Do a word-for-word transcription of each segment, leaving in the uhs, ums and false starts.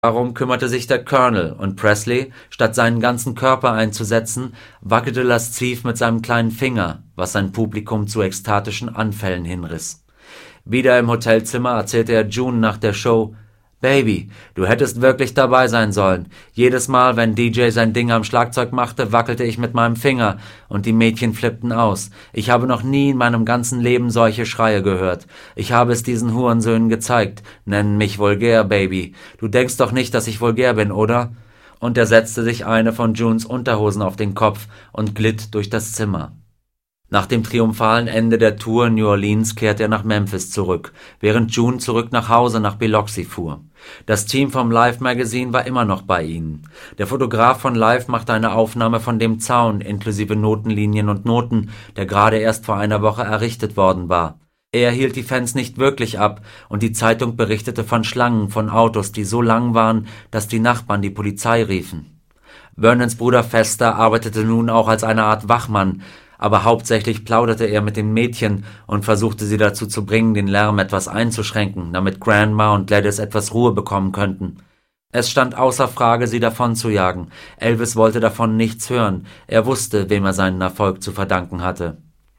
Darum kümmerte sich der Colonel, und Presley, statt seinen ganzen Körper einzusetzen, wackelte lasziv mit seinem kleinen Finger, was sein Publikum zu ekstatischen Anfällen hinriss. Wieder im Hotelzimmer erzählte er June nach der Show: »Baby, du hättest wirklich dabei sein sollen. Jedes Mal, wenn D J sein Ding am Schlagzeug machte, wackelte ich mit meinem Finger, und die Mädchen flippten aus. Ich habe noch nie in meinem ganzen Leben solche Schreie gehört. Ich habe es diesen Hurensöhnen gezeigt, nennen mich vulgär, Baby. Du denkst doch nicht, dass ich vulgär bin, oder?« Und er setzte sich eine von Junes Unterhosen auf den Kopf und glitt durch das Zimmer. Nach dem triumphalen Ende der Tour in New Orleans kehrte er nach Memphis zurück, während June zurück nach Hause nach Biloxi fuhr. Das Team vom Life Magazine war immer noch bei ihnen. Der Fotograf von Life machte eine Aufnahme von dem Zaun inklusive Notenlinien und Noten, der gerade erst vor einer Woche errichtet worden war. Er hielt die Fans nicht wirklich ab, und die Zeitung berichtete von Schlangen von Autos, die so lang waren, dass die Nachbarn die Polizei riefen. Vernons Bruder Fester arbeitete nun auch als eine Art Wachmann, aber hauptsächlich plauderte er mit den Mädchen und versuchte sie dazu zu bringen, den Lärm etwas einzuschränken, damit Grandma und Gladys etwas Ruhe bekommen könnten. Es stand außer Frage, sie davon zu jagen. Elvis wollte davon nichts hören. Er wusste, wem er seinen Erfolg zu verdanken hatte.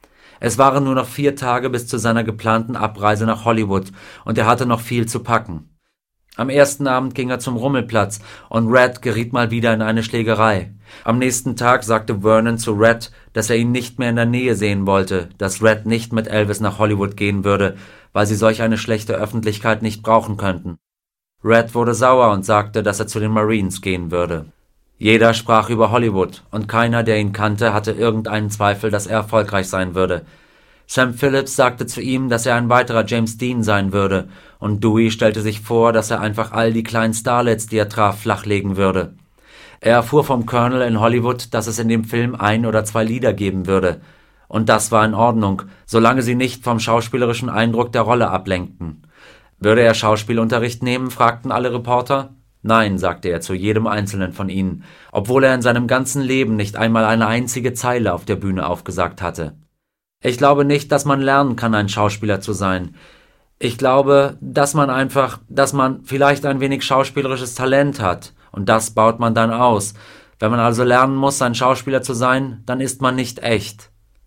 Es waren nur noch vier Tage bis zu seiner geplanten Abreise nach Hollywood, und er hatte noch viel zu packen. Am ersten Abend ging er zum Rummelplatz, und Red geriet mal wieder in eine Schlägerei. Am nächsten Tag sagte Vernon zu Red, dass er ihn nicht mehr in der Nähe sehen wollte, dass Red nicht mit Elvis nach Hollywood gehen würde, weil sie solch eine schlechte Öffentlichkeit nicht brauchen könnten. Red wurde sauer und sagte, dass er zu den Marines gehen würde. Jeder sprach über Hollywood, und keiner, der ihn kannte, hatte irgendeinen Zweifel, dass er erfolgreich sein würde. Sam Phillips sagte zu ihm, dass er ein weiterer James Dean sein würde, und Dewey stellte sich vor, dass er einfach all die kleinen Starlets, die er traf, flachlegen würde. Er erfuhr vom Colonel in Hollywood, dass es in dem Film ein oder zwei Lieder geben würde. Und das war in Ordnung, solange sie nicht vom schauspielerischen Eindruck der Rolle ablenkten. Würde er Schauspielunterricht nehmen, fragten alle Reporter. Nein, sagte er zu jedem einzelnen von ihnen, obwohl er in seinem ganzen Leben nicht einmal eine einzige Zeile auf der Bühne aufgesagt hatte. Ich glaube nicht, dass man lernen kann, ein Schauspieler zu sein. Ich glaube, dass man einfach, dass man vielleicht ein wenig schauspielerisches Talent hat, und das baut man dann aus. Wenn man also lernen muss, ein Schauspieler zu sein, dann ist man nicht echt.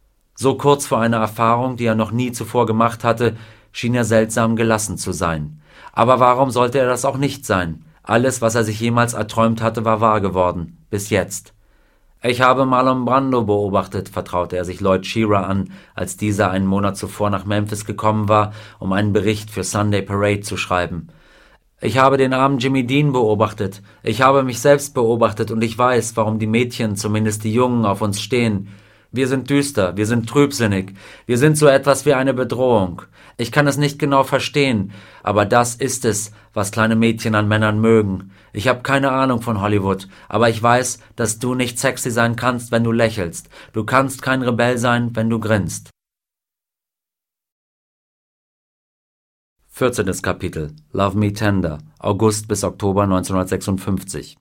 So kurz vor einer Erfahrung, die er noch nie zuvor gemacht hatte, schien er seltsam gelassen zu sein. Aber warum sollte er das auch nicht sein? Alles, was er sich jemals erträumt hatte, war wahr geworden. Bis jetzt. »Ich habe Marlon Brando beobachtet«, vertraute er sich Lloyd Shearer an, als dieser einen Monat zuvor nach Memphis gekommen war, um einen Bericht für Sunday Parade zu schreiben. »Ich habe den armen Jimmy Dean beobachtet. Ich habe mich selbst beobachtet, und ich weiß, warum die Mädchen, zumindest die Jungen, auf uns stehen. Wir sind düster, wir sind trübsinnig, wir sind so etwas wie eine Bedrohung. Ich kann es nicht genau verstehen, aber das ist es, was kleine Mädchen an Männern mögen. Ich habe keine Ahnung von Hollywood, aber ich weiß, dass du nicht sexy sein kannst, wenn du lächelst. Du kannst kein Rebell sein, wenn du grinst.« vierzehntes Kapitel. Love Me Tender, August bis Oktober neunzehnhundertsechsundfünfzig.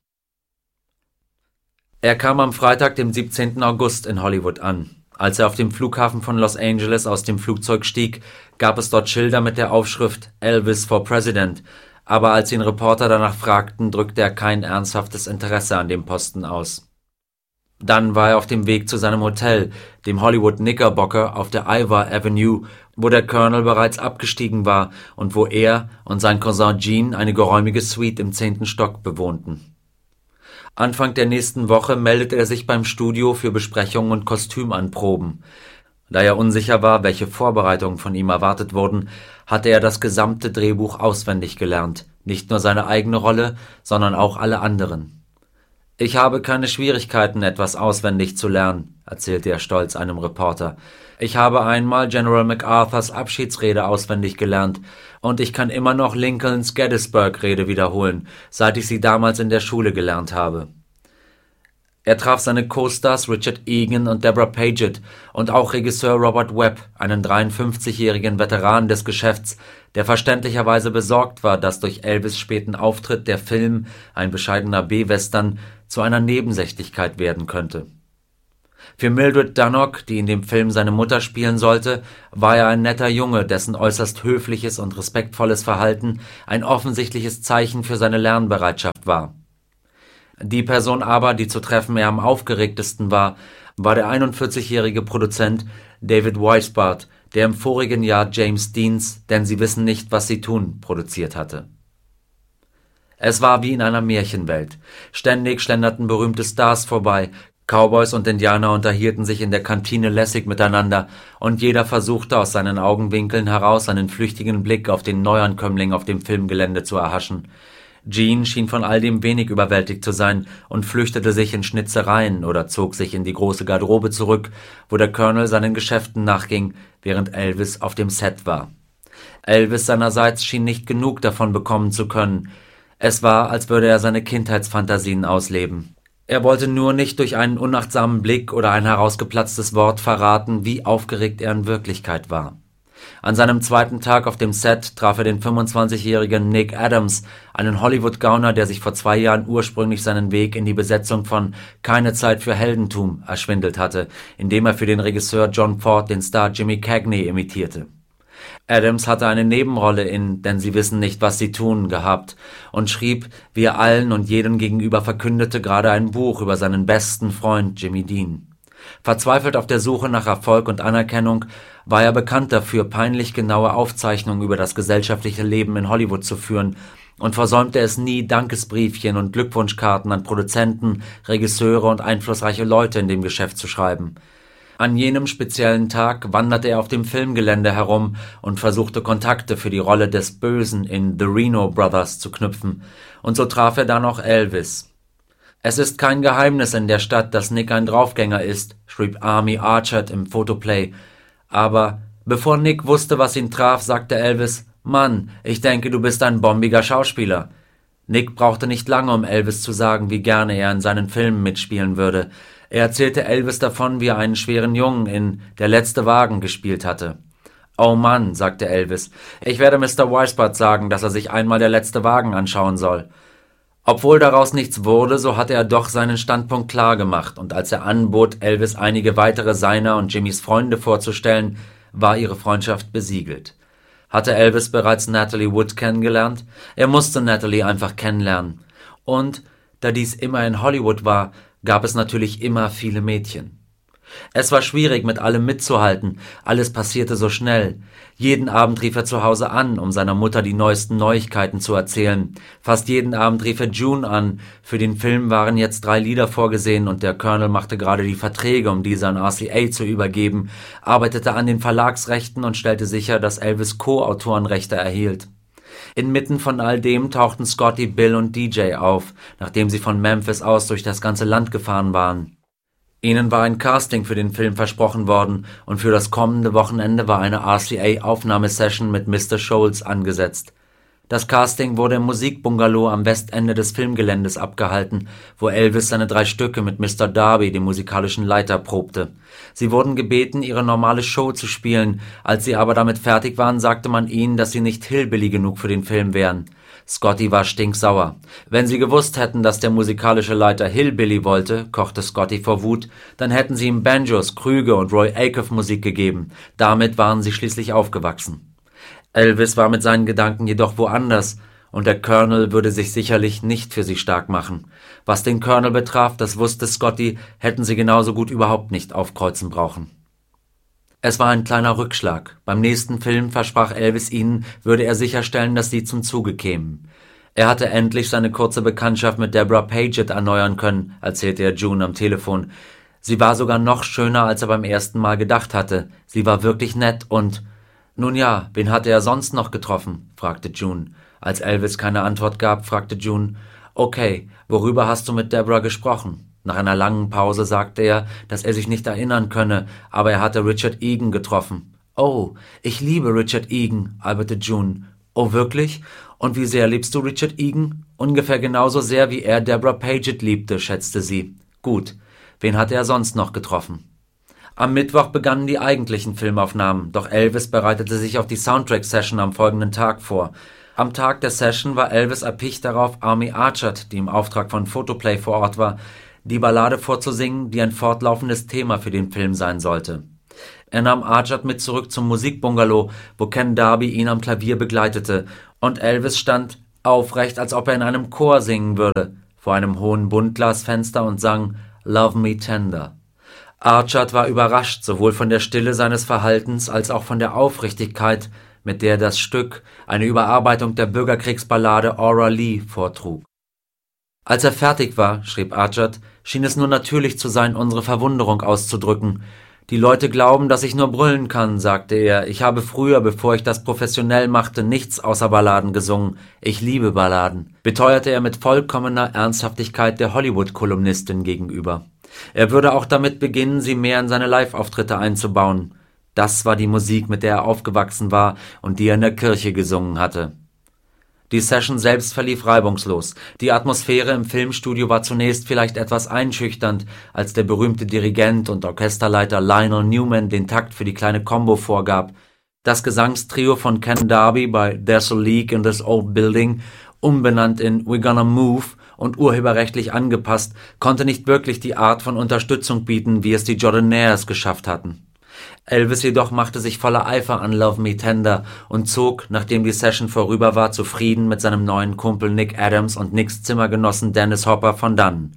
Er kam am Freitag, dem siebzehnten August, in Hollywood an. Als er auf dem Flughafen von Los Angeles aus dem Flugzeug stieg, gab es dort Schilder mit der Aufschrift Elvis for President, aber als ihn Reporter danach fragten, drückte er kein ernsthaftes Interesse an dem Posten aus. Dann war er auf dem Weg zu seinem Hotel, dem Hollywood Knickerbocker auf der Ivor Avenue, wo der Colonel bereits abgestiegen war und wo er und sein Cousin Gene eine geräumige Suite im zehnten Stock bewohnten. Anfang der nächsten Woche meldete er sich beim Studio für Besprechungen und Kostümanproben. Da er unsicher war, welche Vorbereitungen von ihm erwartet wurden, hatte er das gesamte Drehbuch auswendig gelernt, nicht nur seine eigene Rolle, sondern auch alle anderen. »Ich habe keine Schwierigkeiten, etwas auswendig zu lernen«, erzählte er stolz einem Reporter. »Ich habe einmal General MacArthurs Abschiedsrede auswendig gelernt, und ich kann immer noch Lincolns Gettysburg-Rede wiederholen, seit ich sie damals in der Schule gelernt habe.« Er traf seine Co-Stars Richard Egan und Deborah Paget und auch Regisseur Robert Webb, einen dreiundfünfzigjährigen Veteran des Geschäfts, der verständlicherweise besorgt war, dass durch Elvis' späten Auftritt der Film, ein bescheidener B-Western, zu einer Nebensächlichkeit werden könnte. Für Mildred Dunnock, die in dem Film seine Mutter spielen sollte, war er ein netter Junge, dessen äußerst höfliches und respektvolles Verhalten ein offensichtliches Zeichen für seine Lernbereitschaft war. Die Person aber, die zu treffen er am aufgeregtesten war, war der einundvierzigjährige Produzent David Weisbart, der im vorigen Jahr James Deans Denn sie wissen nicht, was sie tun produziert hatte. Es war wie in einer Märchenwelt. Ständig schlenderten berühmte Stars vorbei, Cowboys und Indianer unterhielten sich in der Kantine lässig miteinander, und jeder versuchte aus seinen Augenwinkeln heraus einen flüchtigen Blick auf den Neuankömmling auf dem Filmgelände zu erhaschen. Gene schien von all dem wenig überwältigt zu sein und flüchtete sich in Schnitzereien oder zog sich in die große Garderobe zurück, wo der Colonel seinen Geschäften nachging, während Elvis auf dem Set war. Elvis seinerseits schien nicht genug davon bekommen zu können. Es war, als würde er seine Kindheitsfantasien ausleben. Er wollte nur nicht durch einen unachtsamen Blick oder ein herausgeplatztes Wort verraten, wie aufgeregt er in Wirklichkeit war. An seinem zweiten Tag auf dem Set traf er den fünfundzwanzigjährigen Nick Adams, einen Hollywood-Gauner, der sich vor zwei Jahren ursprünglich seinen Weg in die Besetzung von Keine Zeit für Heldentum erschwindelt hatte, indem er für den Regisseur John Ford den Star Jimmy Cagney imitierte. Adams hatte eine Nebenrolle in Denn sie wissen nicht, was sie tun gehabt und schrieb, wie er allen und jedem gegenüber verkündete, gerade ein Buch über seinen besten Freund Jimmy Dean. Verzweifelt auf der Suche nach Erfolg und Anerkennung war er bekannt dafür, peinlich genaue Aufzeichnungen über das gesellschaftliche Leben in Hollywood zu führen, und versäumte es nie, Dankesbriefchen und Glückwunschkarten an Produzenten, Regisseure und einflussreiche Leute in dem Geschäft zu schreiben. An jenem speziellen Tag wanderte er auf dem Filmgelände herum und versuchte Kontakte für die Rolle des Bösen in The Reno Brothers zu knüpfen, und so traf er dann auch Elvis. Es ist kein Geheimnis in der Stadt, dass Nick ein Draufgänger ist, schrieb Army Archerd im Photoplay. Aber bevor Nick wusste, was ihn traf, sagte Elvis, »Mann, ich denke, du bist ein bombiger Schauspieler.« Nick brauchte nicht lange, um Elvis zu sagen, wie gerne er in seinen Filmen mitspielen würde. Er erzählte Elvis davon, wie er einen schweren Jungen in Der letzte Wagen gespielt hatte. »Oh Mann«, sagte Elvis, »ich werde Mister Weisbart sagen, dass er sich einmal Der letzte Wagen anschauen soll.« Obwohl daraus nichts wurde, so hatte er doch seinen Standpunkt klar gemacht, und als er anbot, Elvis einige weitere seiner und Jimmys Freunde vorzustellen, war ihre Freundschaft besiegelt. Hatte Elvis bereits Natalie Wood kennengelernt? Er musste Natalie einfach kennenlernen. Und, da dies immer in Hollywood war, gab es natürlich immer viele Mädchen. Es war schwierig, mit allem mitzuhalten, alles passierte so schnell. Jeden Abend rief er zu Hause an, um seiner Mutter die neuesten Neuigkeiten zu erzählen. Fast jeden Abend rief er June an. Für den Film waren jetzt drei Lieder vorgesehen und der Colonel machte gerade die Verträge, um diese an R C A zu übergeben, arbeitete an den Verlagsrechten und stellte sicher, dass Elvis Co-Autorenrechte erhielt. Inmitten von all dem tauchten Scotty, Bill und D J auf, nachdem sie von Memphis aus durch das ganze Land gefahren waren. Ihnen war ein Casting für den Film versprochen worden, und für das kommende Wochenende war eine R C A-Aufnahmesession mit Mister Scholes angesetzt. Das Casting wurde im Musikbungalow am Westende des Filmgeländes abgehalten, wo Elvis seine drei Stücke mit Mister Darby, dem musikalischen Leiter, probte. Sie wurden gebeten, ihre normale Show zu spielen. Als sie aber damit fertig waren, sagte man ihnen, dass sie nicht Hillbilly genug für den Film wären. Scotty war stinksauer. Wenn sie gewusst hätten, dass der musikalische Leiter Hillbilly wollte, kochte Scotty vor Wut, dann hätten sie ihm Banjos, Krüge und Roy Acuff Musik gegeben. Damit waren sie schließlich aufgewachsen. Elvis war mit seinen Gedanken jedoch woanders, und der Colonel würde sich sicherlich nicht für sie stark machen. Was den Colonel betraf, das wusste Scotty, hätten sie genauso gut überhaupt nicht aufkreuzen brauchen. Es war ein kleiner Rückschlag. Beim nächsten Film versprach Elvis ihnen, würde er sicherstellen, dass sie zum Zuge kämen. Er hatte endlich seine kurze Bekanntschaft mit Deborah Paget erneuern können, erzählte er June am Telefon. Sie war sogar noch schöner, als er beim ersten Mal gedacht hatte. Sie war wirklich nett und... »Nun ja, wen hatte er sonst noch getroffen?« fragte June. Als Elvis keine Antwort gab, fragte June, »Okay, worüber hast du mit Deborah gesprochen?« Nach einer langen Pause sagte er, dass er sich nicht erinnern könne, aber er hatte Richard Egan getroffen. »Oh, ich liebe Richard Egan«, alberte June. »Oh, wirklich? Und wie sehr liebst du Richard Egan?« »Ungefähr genauso sehr, wie er Deborah Paget liebte«, schätzte sie. »Gut, wen hatte er sonst noch getroffen?« Am Mittwoch begannen die eigentlichen Filmaufnahmen, doch Elvis bereitete sich auf die Soundtrack-Session am folgenden Tag vor. Am Tag der Session war Elvis erpicht darauf, Army Archerd, die im Auftrag von Photoplay vor Ort war, die Ballade vorzusingen, die ein fortlaufendes Thema für den Film sein sollte. Er nahm Archer mit zurück zum Musikbungalow, wo Ken Darby ihn am Klavier begleitete, und Elvis stand aufrecht, als ob er in einem Chor singen würde, vor einem hohen Buntglasfenster und sang »Love Me Tender«. Archer war überrascht, sowohl von der Stille seines Verhaltens als auch von der Aufrichtigkeit, mit der das Stück, eine Überarbeitung der Bürgerkriegsballade Aura Lee, vortrug. Als er fertig war, schrieb Archer, schien es nur natürlich zu sein, unsere Verwunderung auszudrücken. »Die Leute glauben, dass ich nur brüllen kann«, sagte er. »Ich habe früher, bevor ich das professionell machte, nichts außer Balladen gesungen. Ich liebe Balladen«, beteuerte er mit vollkommener Ernsthaftigkeit der Hollywood-Kolumnistin gegenüber. Er würde auch damit beginnen, sie mehr in seine Live-Auftritte einzubauen. Das war die Musik, mit der er aufgewachsen war und die er in der Kirche gesungen hatte. Die Session selbst verlief reibungslos. Die Atmosphäre im Filmstudio war zunächst vielleicht etwas einschüchternd, als der berühmte Dirigent und Orchesterleiter Lionel Newman den Takt für die kleine Combo vorgab. Das Gesangstrio von Ken Darby bei There's a Leak in this Old Building, umbenannt in We're Gonna Move und urheberrechtlich angepasst, konnte nicht wirklich die Art von Unterstützung bieten, wie es die Jordanaires geschafft hatten. Elvis jedoch machte sich voller Eifer an Love Me Tender und zog, nachdem die Session vorüber war, zufrieden mit seinem neuen Kumpel Nick Adams und Nicks Zimmergenossen Dennis Hopper von Dunn.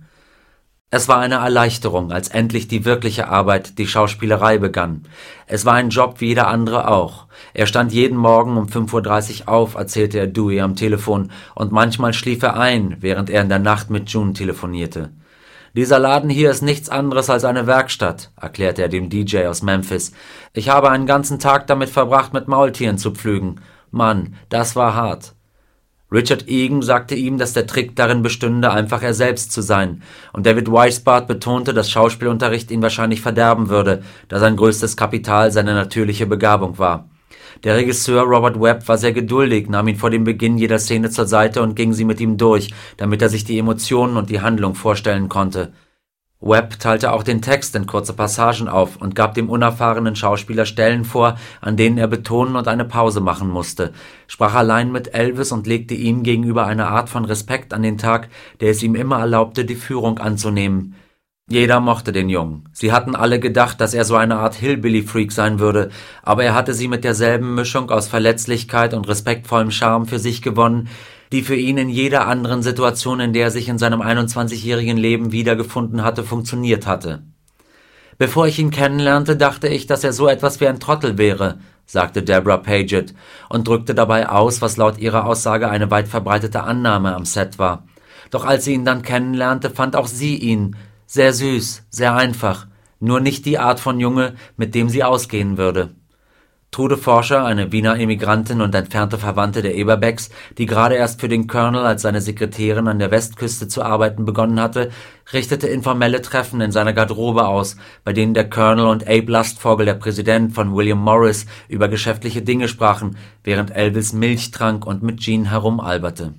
Es war eine Erleichterung, als endlich die wirkliche Arbeit, die Schauspielerei, begann. Es war ein Job wie jeder andere auch. Er stand jeden Morgen um fünf Uhr dreißig auf, erzählte er Dewey am Telefon, und manchmal schlief er ein, während er in der Nacht mit June telefonierte. »Dieser Laden hier ist nichts anderes als eine Werkstatt«, erklärte er dem D J aus Memphis. »Ich habe einen ganzen Tag damit verbracht, mit Maultieren zu pflügen. Mann, das war hart.« Richard Egan sagte ihm, dass der Trick darin bestünde, einfach er selbst zu sein, und David Weisbart betonte, dass Schauspielunterricht ihn wahrscheinlich verderben würde, da sein größtes Kapital seine natürliche Begabung war. Der Regisseur Robert Webb war sehr geduldig, nahm ihn vor dem Beginn jeder Szene zur Seite und ging sie mit ihm durch, damit er sich die Emotionen und die Handlung vorstellen konnte. Webb teilte auch den Text in kurze Passagen auf und gab dem unerfahrenen Schauspieler Stellen vor, an denen er betonen und eine Pause machen musste, sprach allein mit Elvis und legte ihm gegenüber eine Art von Respekt an den Tag, der es ihm immer erlaubte, die Führung anzunehmen. Jeder mochte den Jungen. Sie hatten alle gedacht, dass er so eine Art Hillbilly-Freak sein würde, aber er hatte sie mit derselben Mischung aus Verletzlichkeit und respektvollem Charme für sich gewonnen, die für ihn in jeder anderen Situation, in der er sich in seinem einundzwanzigjährigen Leben wiedergefunden hatte, funktioniert hatte. »Bevor ich ihn kennenlernte, dachte ich, dass er so etwas wie ein Trottel wäre«, sagte Deborah Paget und drückte dabei aus, was laut ihrer Aussage eine weit verbreitete Annahme am Set war. Doch als sie ihn dann kennenlernte, fand auch sie ihn sehr süß, sehr einfach, nur nicht die Art von Junge, mit dem sie ausgehen würde. Trude Forscher, eine Wiener Emigrantin und entfernte Verwandte der Eberbecks, die gerade erst für den Colonel als seine Sekretärin an der Westküste zu arbeiten begonnen hatte, richtete informelle Treffen in seiner Garderobe aus, bei denen der Colonel und Abe Lustvogel, der Präsident von William Morris, über geschäftliche Dinge sprachen, während Elvis Milch trank und mit Jean herumalberte.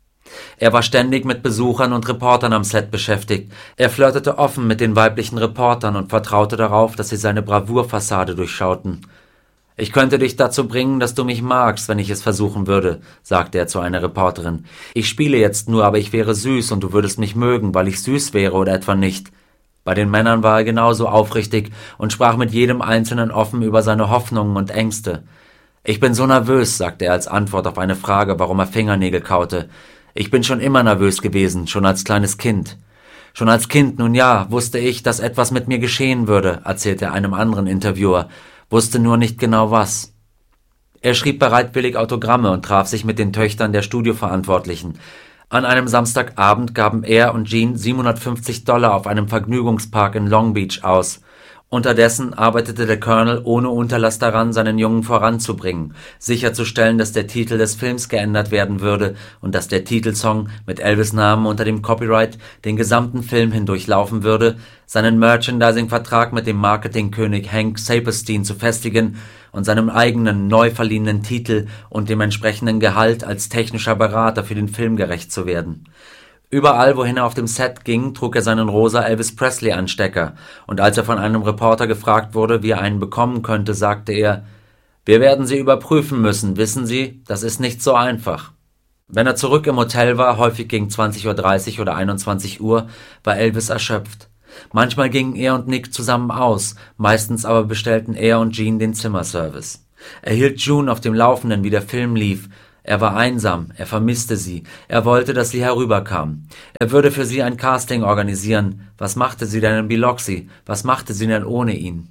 Er war ständig mit Besuchern und Reportern am Set beschäftigt. Er flirtete offen mit den weiblichen Reportern und vertraute darauf, dass sie seine Bravourfassade durchschauten. »Ich könnte dich dazu bringen, dass du mich magst, wenn ich es versuchen würde«, sagte er zu einer Reporterin. »Ich spiele jetzt nur, aber ich wäre süß und du würdest mich mögen, weil ich süß wäre oder etwa nicht.« Bei den Männern war er genauso aufrichtig und sprach mit jedem Einzelnen offen über seine Hoffnungen und Ängste. »Ich bin so nervös«, sagte er als Antwort auf eine Frage, warum er Fingernägel kaute. »Ich bin schon immer nervös gewesen, schon als kleines Kind.« »Schon als Kind, nun ja, wusste ich, dass etwas mit mir geschehen würde«, erzählte er einem anderen Interviewer, wusste nur nicht genau was. Er schrieb bereitwillig Autogramme und traf sich mit den Töchtern der Studioverantwortlichen. An einem Samstagabend gaben er und Jean siebenhundertfünfzig Dollar auf einem Vergnügungspark in Long Beach aus. Unterdessen arbeitete der Colonel ohne Unterlass daran, seinen Jungen voranzubringen, sicherzustellen, dass der Titel des Films geändert werden würde und dass der Titelsong mit Elvis' Namen unter dem Copyright den gesamten Film hindurch laufen würde, seinen Merchandising-Vertrag mit dem Marketingkönig Hank Saperstein zu festigen und seinem eigenen, neu verliehenen Titel und dem entsprechenden Gehalt als technischer Berater für den Film gerecht zu werden. Überall, wohin er auf dem Set ging, trug er seinen rosa Elvis-Presley-Anstecker, und als er von einem Reporter gefragt wurde, wie er einen bekommen könnte, sagte er: »Wir werden Sie überprüfen müssen, wissen Sie, das ist nicht so einfach.« Wenn er zurück im Hotel war, häufig gegen zwanzig Uhr dreißig oder einundzwanzig Uhr, war Elvis erschöpft. Manchmal gingen er und Nick zusammen aus, meistens aber bestellten er und Gene den Zimmerservice. Er hielt June auf dem Laufenden, wie der Film lief. Er war einsam, er vermisste sie, er wollte, dass sie herüberkam. Er würde für sie ein Casting organisieren. Was machte sie denn in Biloxi? Was machte sie denn ohne ihn?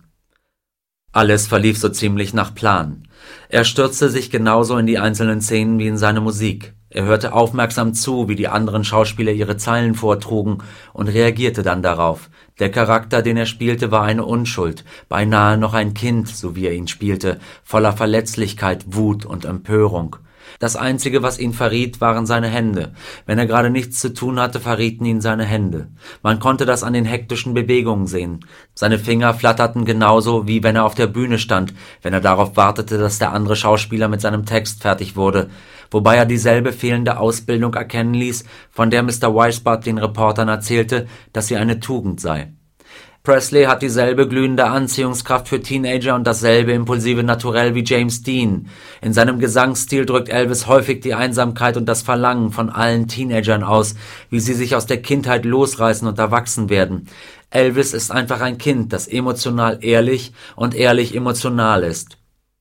Alles verlief so ziemlich nach Plan. Er stürzte sich genauso in die einzelnen Szenen wie in seine Musik. Er hörte aufmerksam zu, wie die anderen Schauspieler ihre Zeilen vortrugen und reagierte dann darauf. Der Charakter, den er spielte, war eine Unschuld, beinahe noch ein Kind, so wie er ihn spielte, voller Verletzlichkeit, Wut und Empörung. Das Einzige, was ihn verriet, waren seine Hände. Wenn er gerade nichts zu tun hatte, verrieten ihn seine Hände. Man konnte das an den hektischen Bewegungen sehen. Seine Finger flatterten genauso, wie wenn er auf der Bühne stand, wenn er darauf wartete, dass der andere Schauspieler mit seinem Text fertig wurde, wobei er dieselbe fehlende Ausbildung erkennen ließ, von der Mister Weisbart den Reportern erzählte, dass sie eine Tugend sei. Presley hat dieselbe glühende Anziehungskraft für Teenager und dasselbe impulsive Naturell wie James Dean. In seinem Gesangsstil drückt Elvis häufig die Einsamkeit und das Verlangen von allen Teenagern aus, wie sie sich aus der Kindheit losreißen und erwachsen werden. Elvis ist einfach ein Kind, das emotional ehrlich und ehrlich emotional ist.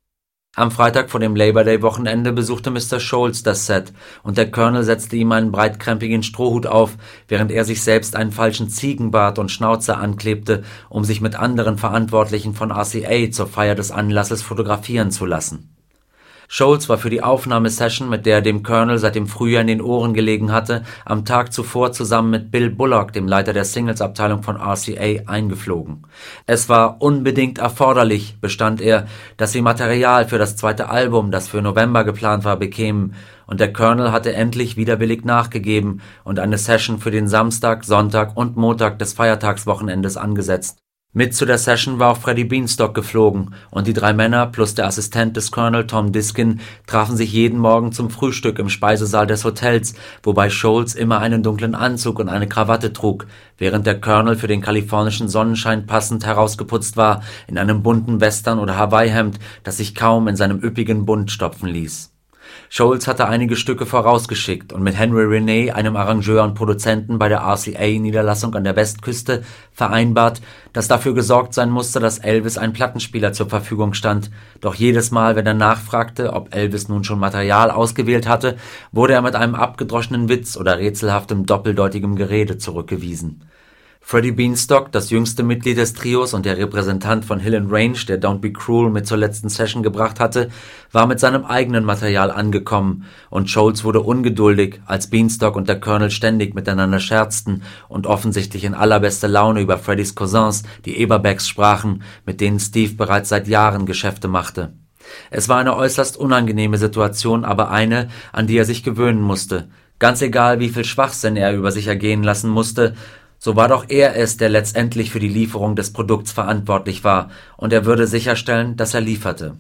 Am Freitag vor dem Labor Day Wochenende besuchte Mister Scholes das Set und der Colonel setzte ihm einen breitkrempigen Strohhut auf, während er sich selbst einen falschen Ziegenbart und Schnauze anklebte, um sich mit anderen Verantwortlichen von R C A zur Feier des Anlasses fotografieren zu lassen. Scholes war für die Aufnahmesession, mit der er dem Colonel seit dem Frühjahr in den Ohren gelegen hatte, am Tag zuvor zusammen mit Bill Bullock, dem Leiter der Singles-Abteilung von R C A, eingeflogen. Es war unbedingt erforderlich, bestand er, dass sie Material für das zweite Album, das für November geplant war, bekämen, und der Colonel hatte endlich widerwillig nachgegeben und eine Session für den Samstag, Sonntag und Montag des Feiertagswochenendes angesetzt. Mit zu der Session war auch Freddie Beanstalk geflogen, und die drei Männer plus der Assistent des Colonel, Tom Diskin, trafen sich jeden Morgen zum Frühstück im Speisesaal des Hotels, wobei Scholes immer einen dunklen Anzug und eine Krawatte trug, während der Colonel für den kalifornischen Sonnenschein passend herausgeputzt war in einem bunten Western- oder Hawaii-Hemd, das sich kaum in seinem üppigen Bund stopfen ließ. Scholes hatte einige Stücke vorausgeschickt und mit Henry Renee, einem Arrangeur und Produzenten bei der R C A-Niederlassung an der Westküste, vereinbart, dass dafür gesorgt sein musste, dass Elvis ein Plattenspieler zur Verfügung stand. Doch jedes Mal, wenn er nachfragte, ob Elvis nun schon Material ausgewählt hatte, wurde er mit einem abgedroschenen Witz oder rätselhaftem doppeldeutigem Gerede zurückgewiesen. Freddie Beanstalk, das jüngste Mitglied des Trios und der Repräsentant von Hill and Range, der Don't Be Cruel mit zur letzten Session gebracht hatte, war mit seinem eigenen Material angekommen, und Scholes wurde ungeduldig, als Beanstalk und der Colonel ständig miteinander scherzten und offensichtlich in allerbester Laune über Freddys Cousins, die Eberbecks, sprachen, mit denen Steve bereits seit Jahren Geschäfte machte. Es war eine äußerst unangenehme Situation, aber eine, an die er sich gewöhnen musste. Ganz egal, wie viel Schwachsinn er über sich ergehen lassen musste, so war doch er es, der letztendlich für die Lieferung des Produkts verantwortlich war, und er würde sicherstellen, dass er lieferte.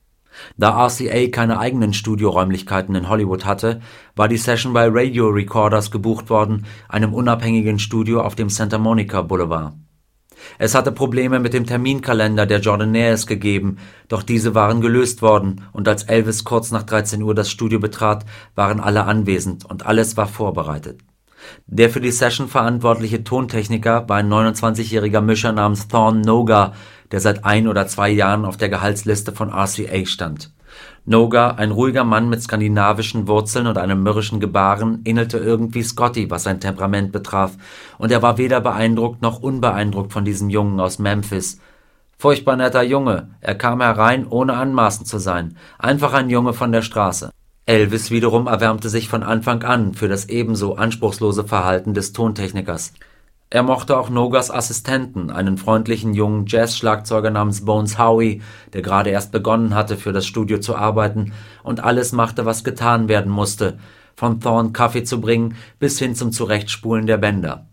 Da R C A keine eigenen Studioräumlichkeiten in Hollywood hatte, war die Session bei Radio Recorders gebucht worden, einem unabhängigen Studio auf dem Santa Monica Boulevard. Es hatte Probleme mit dem Terminkalender der Jordanaires gegeben, doch diese waren gelöst worden, und als Elvis kurz nach dreizehn Uhr das Studio betrat, waren alle anwesend und alles war vorbereitet. Der für die Session verantwortliche Tontechniker war ein neunundzwanzigjähriger Mischer namens Thorn Noga, der seit ein oder zwei Jahren auf der Gehaltsliste von R C A stand. Noga, ein ruhiger Mann mit skandinavischen Wurzeln und einem mürrischen Gebaren, ähnelte irgendwie Scotty, was sein Temperament betraf, und er war weder beeindruckt noch unbeeindruckt von diesem Jungen aus Memphis. Furchtbar netter Junge, er kam herein, ohne anmaßend zu sein, einfach ein Junge von der Straße. Elvis wiederum erwärmte sich von Anfang an für das ebenso anspruchslose Verhalten des Tontechnikers. Er mochte auch Nogas Assistenten, einen freundlichen jungen Jazz-Schlagzeuger namens Bones Howie, der gerade erst begonnen hatte, für das Studio zu arbeiten und alles machte, was getan werden musste, von Thorn Kaffee zu bringen bis hin zum Zurechtspulen der Bänder.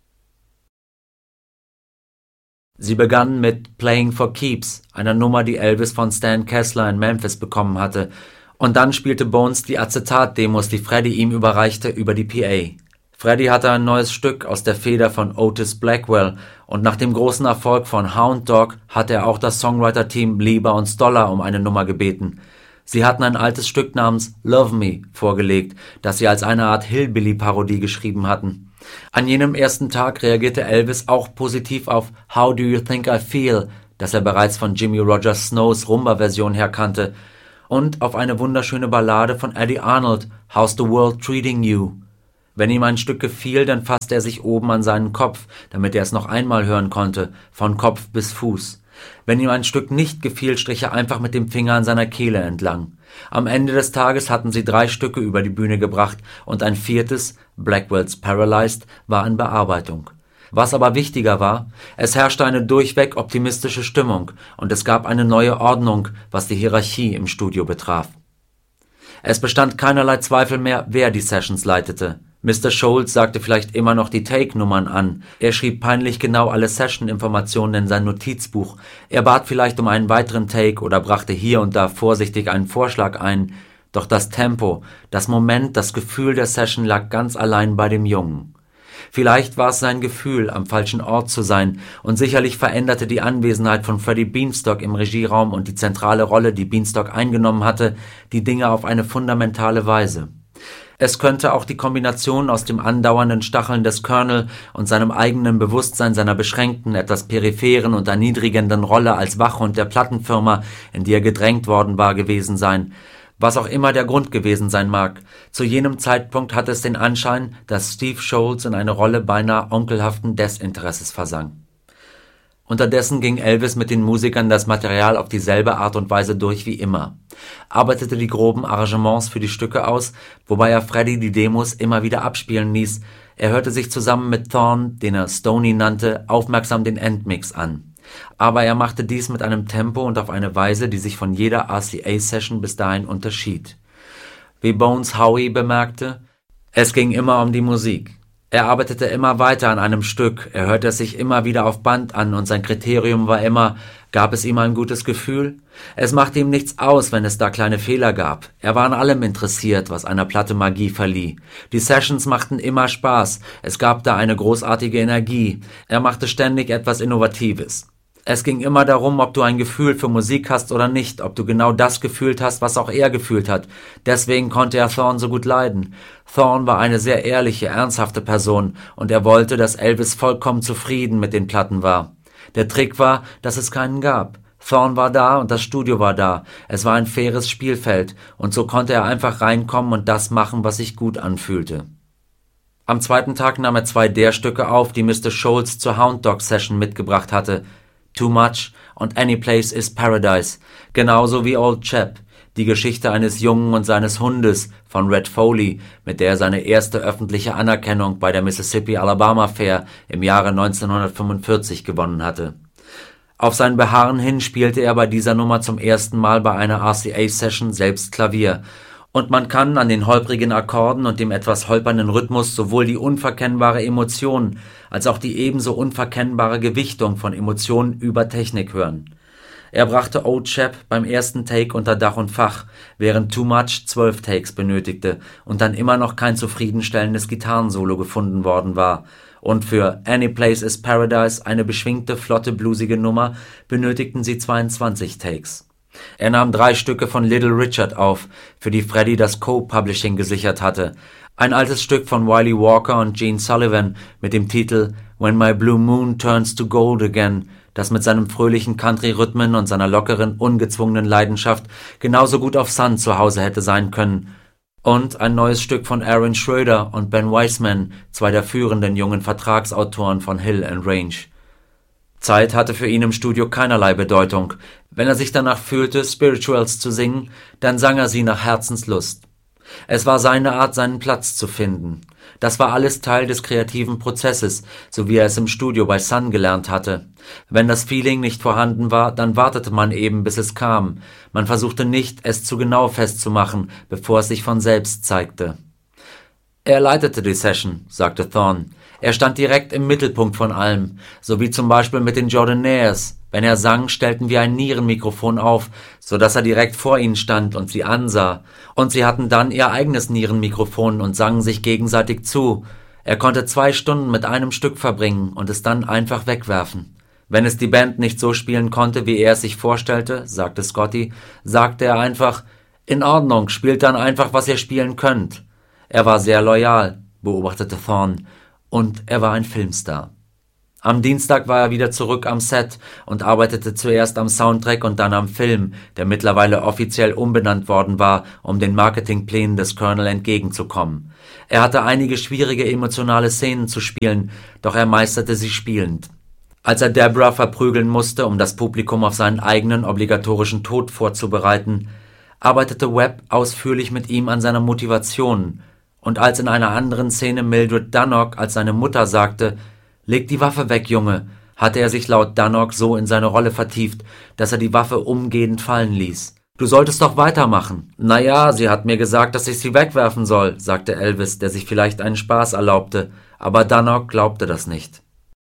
Sie begannen mit Playing for Keeps, einer Nummer, die Elvis von Stan Kessler in Memphis bekommen hatte, und dann spielte Bones die Acetat-Demos, die Freddie ihm überreichte, über die P A. Freddie hatte ein neues Stück aus der Feder von Otis Blackwell, und nach dem großen Erfolg von Hound Dog hatte er auch das Songwriter-Team Lieber und Stoller um eine Nummer gebeten. Sie hatten ein altes Stück namens Love Me vorgelegt, das sie als eine Art Hillbilly-Parodie geschrieben hatten. An jenem ersten Tag reagierte Elvis auch positiv auf How Do You Think I Feel, das er bereits von Jimmy Rogers Snows Rumba-Version her kannte, und auf eine wunderschöne Ballade von Eddie Arnold, How's the World Treating You? Wenn ihm ein Stück gefiel, dann fasste er sich oben an seinen Kopf, damit er es noch einmal hören konnte, von Kopf bis Fuß. Wenn ihm ein Stück nicht gefiel, strich er einfach mit dem Finger an seiner Kehle entlang. Am Ende des Tages hatten sie drei Stücke über die Bühne gebracht und ein viertes, Blackwell's Paralyzed, war in Bearbeitung. Was aber wichtiger war, es herrschte eine durchweg optimistische Stimmung und es gab eine neue Ordnung, was die Hierarchie im Studio betraf. Es bestand keinerlei Zweifel mehr, wer die Sessions leitete. Mister Scholes sagte vielleicht immer noch die Take-Nummern an, er schrieb peinlich genau alle Session-Informationen in sein Notizbuch, er bat vielleicht um einen weiteren Take oder brachte hier und da vorsichtig einen Vorschlag ein, doch das Tempo, das Moment, das Gefühl der Session lag ganz allein bei dem Jungen. Vielleicht war es sein Gefühl, am falschen Ort zu sein, und sicherlich veränderte die Anwesenheit von Freddie Beanstalk im Regieraum und die zentrale Rolle, die Beanstalk eingenommen hatte, die Dinge auf eine fundamentale Weise. Es könnte auch die Kombination aus dem andauernden Stacheln des Colonel und seinem eigenen Bewusstsein seiner beschränkten, etwas peripheren und erniedrigenden Rolle als Wachhund der Plattenfirma, in die er gedrängt worden war, gewesen sein. Was auch immer der Grund gewesen sein mag, zu jenem Zeitpunkt hatte es den Anschein, dass Steve Scholes in eine Rolle beinahe onkelhaften Desinteresses versank. Unterdessen ging Elvis mit den Musikern das Material auf dieselbe Art und Weise durch wie immer, arbeitete die groben Arrangements für die Stücke aus, wobei er Freddie die Demos immer wieder abspielen ließ. Er hörte sich zusammen mit Thorne, den er Stoney nannte, aufmerksam den Endmix an. Aber er machte dies mit einem Tempo und auf eine Weise, die sich von jeder R C A-Session bis dahin unterschied. Wie Bones Howe bemerkte, es ging immer um die Musik. Er arbeitete immer weiter an einem Stück, er hörte es sich immer wieder auf Band an und sein Kriterium war immer, gab es ihm ein gutes Gefühl? Es machte ihm nichts aus, wenn es da kleine Fehler gab. Er war an allem interessiert, was einer Platte Magie verlieh. Die Sessions machten immer Spaß, es gab da eine großartige Energie, er machte ständig etwas Innovatives. Es ging immer darum, ob du ein Gefühl für Musik hast oder nicht, ob du genau das gefühlt hast, was auch er gefühlt hat. Deswegen konnte er Thorne so gut leiden. Thorne war eine sehr ehrliche, ernsthafte Person und er wollte, dass Elvis vollkommen zufrieden mit den Platten war. Der Trick war, dass es keinen gab. Thorne war da und das Studio war da. Es war ein faires Spielfeld und so konnte er einfach reinkommen und das machen, was sich gut anfühlte. Am zweiten Tag nahm er zwei der Stücke auf, die Mister Scholes zur Hound Dog Session mitgebracht hatte. Too Much und Any Place is Paradise, genauso wie Old Chap, die Geschichte eines Jungen und seines Hundes von Red Foley, mit der er seine erste öffentliche Anerkennung bei der Mississippi-Alabama Fair im Jahre neunzehnhundertfünfundvierzig gewonnen hatte. Auf sein Beharren hin spielte er bei dieser Nummer zum ersten Mal bei einer R C A-Session selbst Klavier. Und man kann an den holprigen Akkorden und dem etwas holpernden Rhythmus sowohl die unverkennbare Emotion als auch die ebenso unverkennbare Gewichtung von Emotionen über Technik hören. Er brachte Old Chap beim ersten Take unter Dach und Fach, während Too Much zwölf Takes benötigte und dann immer noch kein zufriedenstellendes Gitarrensolo gefunden worden war. Und für Any Place is Paradise, eine beschwingte, flotte, bluesige Nummer, benötigten sie zweiundzwanzig Takes. Er nahm drei Stücke von Little Richard auf, für die Freddie das Co-Publishing gesichert hatte. Ein altes Stück von Wiley Walker und Gene Sullivan mit dem Titel When My Blue Moon Turns to Gold Again, das mit seinem fröhlichen Country-Rhythmen und seiner lockeren, ungezwungenen Leidenschaft genauso gut auf Sun zu Hause hätte sein können. Und ein neues Stück von Aaron Schroeder und Ben Weisman, zwei der führenden jungen Vertragsautoren von Hill and Range. Zeit hatte für ihn im Studio keinerlei Bedeutung. Wenn er sich danach fühlte, Spirituals zu singen, dann sang er sie nach Herzenslust. Es war seine Art, seinen Platz zu finden. Das war alles Teil des kreativen Prozesses, so wie er es im Studio bei Sun gelernt hatte. Wenn das Feeling nicht vorhanden war, dann wartete man eben, bis es kam. Man versuchte nicht, es zu genau festzumachen, bevor es sich von selbst zeigte. Er leitete die Session, sagte Thorne. Er stand direkt im Mittelpunkt von allem, so wie zum Beispiel mit den Jordanaires. Wenn er sang, stellten wir ein Nierenmikrofon auf, so dass er direkt vor ihnen stand und sie ansah. Und sie hatten dann ihr eigenes Nierenmikrofon und sangen sich gegenseitig zu. Er konnte zwei Stunden mit einem Stück verbringen und es dann einfach wegwerfen. Wenn es die Band nicht so spielen konnte, wie er es sich vorstellte, sagte Scotty, sagte er einfach, »In Ordnung, spielt dann einfach, was ihr spielen könnt.« Er war sehr loyal, beobachtete Thorne, und er war ein Filmstar. Am Dienstag war er wieder zurück am Set und arbeitete zuerst am Soundtrack und dann am Film, der mittlerweile offiziell umbenannt worden war, um den Marketingplänen des Colonel entgegenzukommen. Er hatte einige schwierige emotionale Szenen zu spielen, doch er meisterte sie spielend. Als er Deborah verprügeln musste, um das Publikum auf seinen eigenen obligatorischen Tod vorzubereiten, arbeitete Webb ausführlich mit ihm an seiner Motivation, und als in einer anderen Szene Mildred Dunnock als seine Mutter sagte, »Leg die Waffe weg, Junge«, hatte er sich laut Dunnock so in seine Rolle vertieft, dass er die Waffe umgehend fallen ließ. »Du solltest doch weitermachen.« »Naja, sie hat mir gesagt, dass ich sie wegwerfen soll«, sagte Elvis, der sich vielleicht einen Spaß erlaubte, aber Dunnock glaubte das nicht.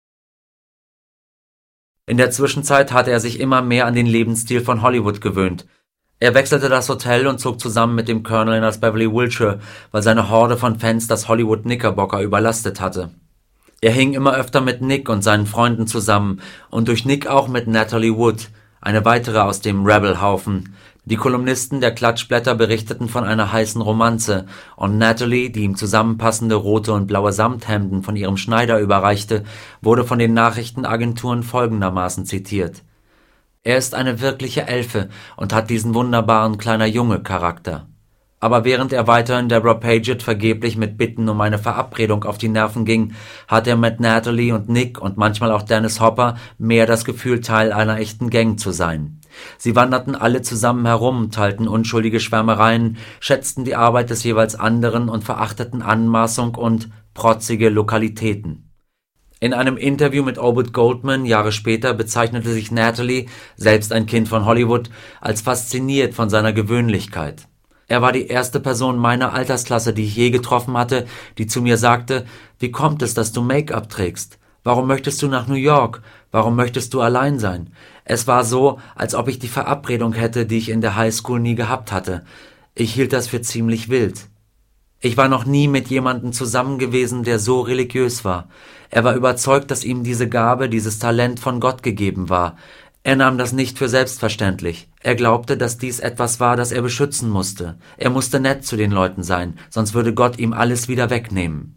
In der Zwischenzeit hatte er sich immer mehr an den Lebensstil von Hollywood gewöhnt. Er wechselte das Hotel und zog zusammen mit dem Colonel in das Beverly Wilshire, weil seine Horde von Fans das Hollywood Knickerbocker überlastet hatte. Er hing immer öfter mit Nick und seinen Freunden zusammen und durch Nick auch mit Natalie Wood, eine weitere aus dem Rebel-Haufen. Die Kolumnisten der Klatschblätter berichteten von einer heißen Romanze und Natalie, die ihm zusammenpassende rote und blaue Samthemden von ihrem Schneider überreichte, wurde von den Nachrichtenagenturen folgendermaßen zitiert: »Er ist eine wirkliche Elfe und hat diesen wunderbaren kleiner Junge-Charakter.« Aber während er weiterhin Deborah Paget vergeblich mit Bitten um eine Verabredung auf die Nerven ging, hatte er mit Natalie und Nick und manchmal auch Dennis Hopper mehr das Gefühl, Teil einer echten Gang zu sein. Sie wanderten alle zusammen herum, teilten unschuldige Schwärmereien, schätzten die Arbeit des jeweils anderen und verachteten Anmaßung und protzige Lokalitäten. In einem Interview mit Obed Goldman Jahre später bezeichnete sich Natalie, selbst ein Kind von Hollywood, als fasziniert von seiner Gewöhnlichkeit. Er war die erste Person meiner Altersklasse, die ich je getroffen hatte, die zu mir sagte, wie kommt es, dass du Make-up trägst? Warum möchtest du nach New York? Warum möchtest du allein sein? Es war so, als ob ich die Verabredung hätte, die ich in der Highschool nie gehabt hatte. Ich hielt das für ziemlich wild. Ich war noch nie mit jemandem zusammen gewesen, der so religiös war. Er war überzeugt, dass ihm diese Gabe, dieses Talent von Gott gegeben war. Er nahm das nicht für selbstverständlich. Er glaubte, dass dies etwas war, das er beschützen musste. Er musste nett zu den Leuten sein, sonst würde Gott ihm alles wieder wegnehmen.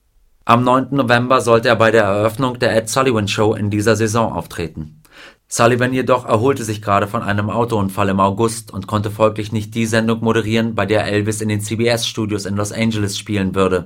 Am neunten November sollte er bei der Eröffnung der Ed Sullivan Show in dieser Saison auftreten. Sullivan jedoch erholte sich gerade von einem Autounfall im August und konnte folglich nicht die Sendung moderieren, bei der Elvis in den C B S-Studios in Los Angeles spielen würde.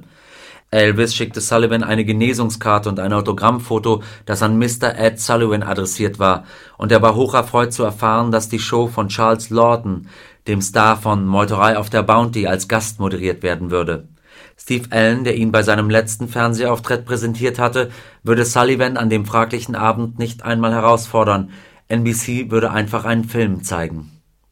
Elvis schickte Sullivan eine Genesungskarte und ein Autogrammfoto, das an Mister Ed Sullivan adressiert war, und er war hocherfreut zu erfahren, dass die Show von Charles Lawton, dem Star von Meuterei auf der Bounty, als Gast moderiert werden würde. Steve Allen, der ihn bei seinem letzten Fernsehauftritt präsentiert hatte, würde Sullivan an dem fraglichen Abend nicht einmal herausfordern. N B C würde einfach einen Film zeigen.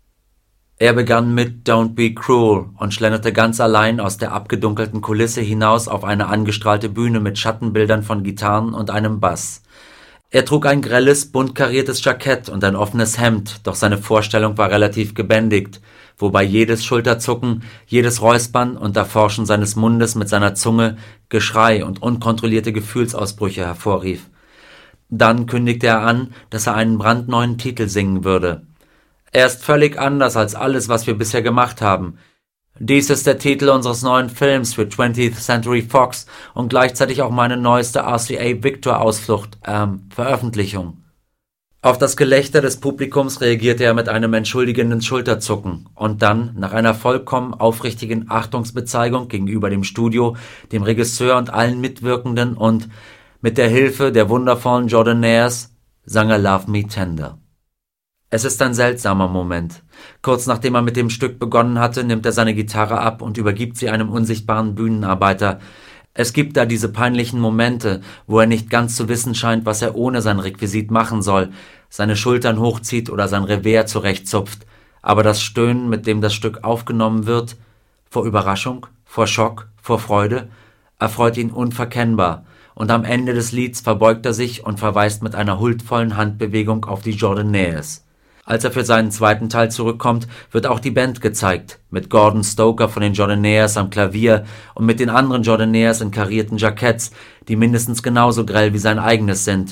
Er begann mit Don't Be Cruel und schlenderte ganz allein aus der abgedunkelten Kulisse hinaus auf eine angestrahlte Bühne mit Schattenbildern von Gitarren und einem Bass. Er trug ein grelles, bunt kariertes Jackett und ein offenes Hemd, doch seine Vorstellung war relativ gebändigt, wobei jedes Schulterzucken, jedes Räuspern und Erforschen seines Mundes mit seiner Zunge Geschrei und unkontrollierte Gefühlsausbrüche hervorrief. Dann kündigte er an, dass er einen brandneuen Titel singen würde. Er ist völlig anders als alles, was wir bisher gemacht haben. Dies ist der Titel unseres neuen Films für twentieth Century Fox und gleichzeitig auch meine neueste R C A Victor Ausflucht, ähm, Veröffentlichung. Auf das Gelächter des Publikums reagierte er mit einem entschuldigenden Schulterzucken und dann, nach einer vollkommen aufrichtigen Achtungsbezeigung gegenüber dem Studio, dem Regisseur und allen Mitwirkenden und mit der Hilfe der wundervollen Jordanaires, sang er Love Me Tender. Es ist ein seltsamer Moment. Kurz nachdem er mit dem Stück begonnen hatte, nimmt er seine Gitarre ab und übergibt sie einem unsichtbaren Bühnenarbeiter. Es gibt da diese peinlichen Momente, wo er nicht ganz zu wissen scheint, was er ohne sein Requisit machen soll, seine Schultern hochzieht oder sein Revers zurechtzupft. Aber das Stöhnen, mit dem das Stück aufgenommen wird, vor Überraschung, vor Schock, vor Freude, erfreut ihn unverkennbar. Und am Ende des Lieds verbeugt er sich und verweist mit einer huldvollen Handbewegung auf die Jordanaires. Als er für seinen zweiten Teil zurückkommt, wird auch die Band gezeigt, mit Gordon Stoker von den Jordanaires am Klavier und mit den anderen Jordanaires in karierten Jacketts, die mindestens genauso grell wie sein eigenes sind.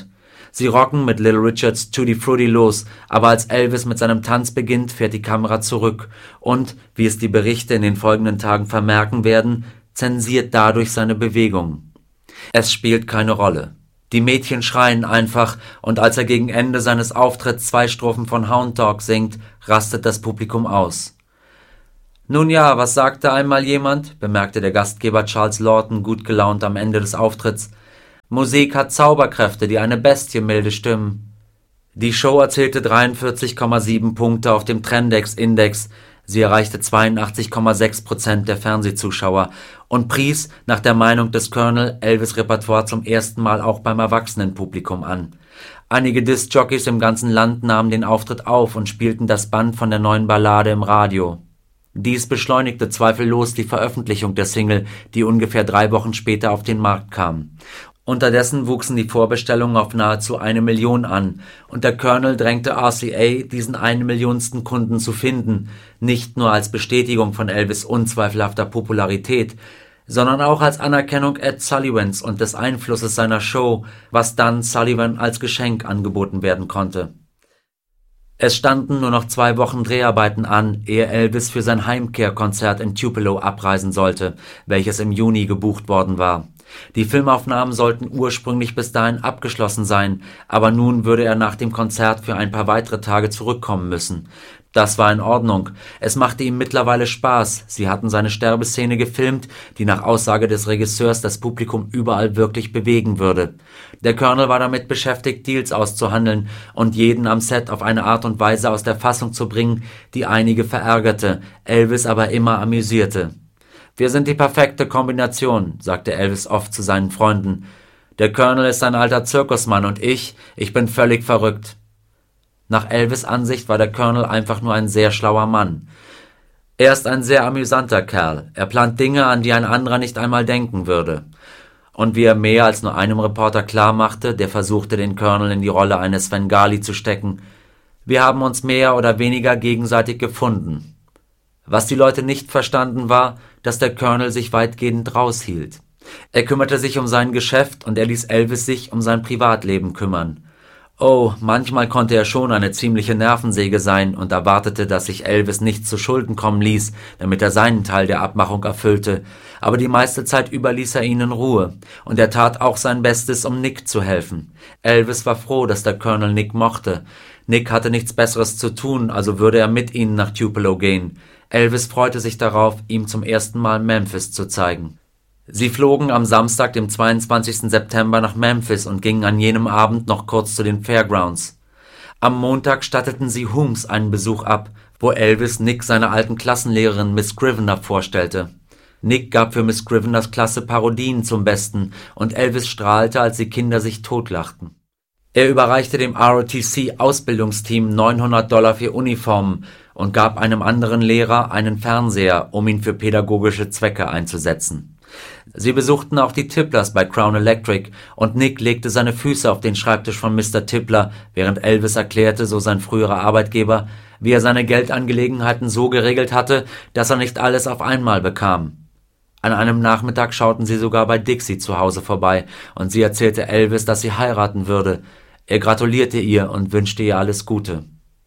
Sie rocken mit Little Richards Tutti Frutti los, aber als Elvis mit seinem Tanz beginnt, fährt die Kamera zurück und, wie es die Berichte in den folgenden Tagen vermerken werden, zensiert dadurch seine Bewegungen. Es spielt keine Rolle. Die Mädchen schreien einfach, und als er gegen Ende seines Auftritts zwei Strophen von Hound Dog singt, rastet das Publikum aus. »Nun ja, was sagte einmal jemand?«, bemerkte der Gastgeber Charles Lawton gut gelaunt am Ende des Auftritts. »Musik hat Zauberkräfte, die eine Bestie milde stimmen.« Die Show erzielte dreiundvierzig Komma sieben Punkte auf dem Trendex-Index. Sie erreichte zweiundachtzig Komma sechs Prozent der Fernsehzuschauer und pries, nach der Meinung des Colonel, Elvis' Repertoire zum ersten Mal auch beim Erwachsenenpublikum an. Einige Disc-Jockeys im ganzen Land nahmen den Auftritt auf und spielten das Band von der neuen Ballade im Radio. Dies beschleunigte zweifellos die Veröffentlichung der Single, die ungefähr drei Wochen später auf den Markt kam. Unterdessen wuchsen die Vorbestellungen auf nahezu eine Million an, und der Colonel drängte R C A, diesen eine Millionsten Kunden zu finden, nicht nur als Bestätigung von Elvis' unzweifelhafter Popularität, sondern auch als Anerkennung Ed Sullivans und des Einflusses seiner Show, was dann Sullivan als Geschenk angeboten werden konnte. Es standen nur noch zwei Wochen Dreharbeiten an, ehe Elvis für sein Heimkehrkonzert in Tupelo abreisen sollte, welches im Juni gebucht worden war. Die Filmaufnahmen sollten ursprünglich bis dahin abgeschlossen sein, aber nun würde er nach dem Konzert für ein paar weitere Tage zurückkommen müssen. Das war in Ordnung. Es machte ihm mittlerweile Spaß. Sie hatten seine Sterbeszene gefilmt, die nach Aussage des Regisseurs das Publikum überall wirklich bewegen würde. Der Colonel war damit beschäftigt, Deals auszuhandeln und jeden am Set auf eine Art und Weise aus der Fassung zu bringen, die einige verärgerte, Elvis aber immer amüsierte. »Wir sind die perfekte Kombination«, sagte Elvis oft zu seinen Freunden. »Der Colonel ist ein alter Zirkusmann und ich, ich bin völlig verrückt.« Nach Elvis' Ansicht war der Colonel einfach nur ein sehr schlauer Mann. Er ist ein sehr amüsanter Kerl. Er plant Dinge, an die ein anderer nicht einmal denken würde. Und wie er mehr als nur einem Reporter klarmachte, der versuchte, den Colonel in die Rolle eines Svengali zu stecken, wir haben uns mehr oder weniger gegenseitig gefunden. Was die Leute nicht verstanden war, dass der Colonel sich weitgehend raushielt. Er kümmerte sich um sein Geschäft und er ließ Elvis sich um sein Privatleben kümmern. Oh, manchmal konnte er schon eine ziemliche Nervensäge sein und erwartete, dass sich Elvis nicht zu Schulden kommen ließ, damit er seinen Teil der Abmachung erfüllte, aber die meiste Zeit über ließ er ihn in Ruhe, und er tat auch sein Bestes, um Nick zu helfen. Elvis war froh, dass der Colonel Nick mochte. Nick hatte nichts Besseres zu tun, also würde er mit ihnen nach Tupelo gehen. Elvis freute sich darauf, ihm zum ersten Mal Memphis zu zeigen. Sie flogen am Samstag, dem zweiundzwanzigsten September, nach Memphis und gingen an jenem Abend noch kurz zu den Fairgrounds. Am Montag statteten sie Hooms einen Besuch ab, wo Elvis Nick seiner alten Klassenlehrerin Miss Scrivener vorstellte. Nick gab für Miss Scriveners Klasse Parodien zum Besten und Elvis strahlte, als die Kinder sich totlachten. Er überreichte dem R O T C-Ausbildungsteam neunhundert Dollar für Uniformen und gab einem anderen Lehrer einen Fernseher, um ihn für pädagogische Zwecke einzusetzen. Sie besuchten auch die Tipplers bei Crown Electric und Nick legte seine Füße auf den Schreibtisch von Mister Tippler, während Elvis erklärte, so sein früherer Arbeitgeber, wie er seine Geldangelegenheiten so geregelt hatte, dass er nicht alles auf einmal bekam. An einem Nachmittag schauten sie sogar bei Dixie zu Hause vorbei und sie erzählte Elvis, dass sie heiraten würde. Er gratulierte ihr und wünschte ihr alles Gute.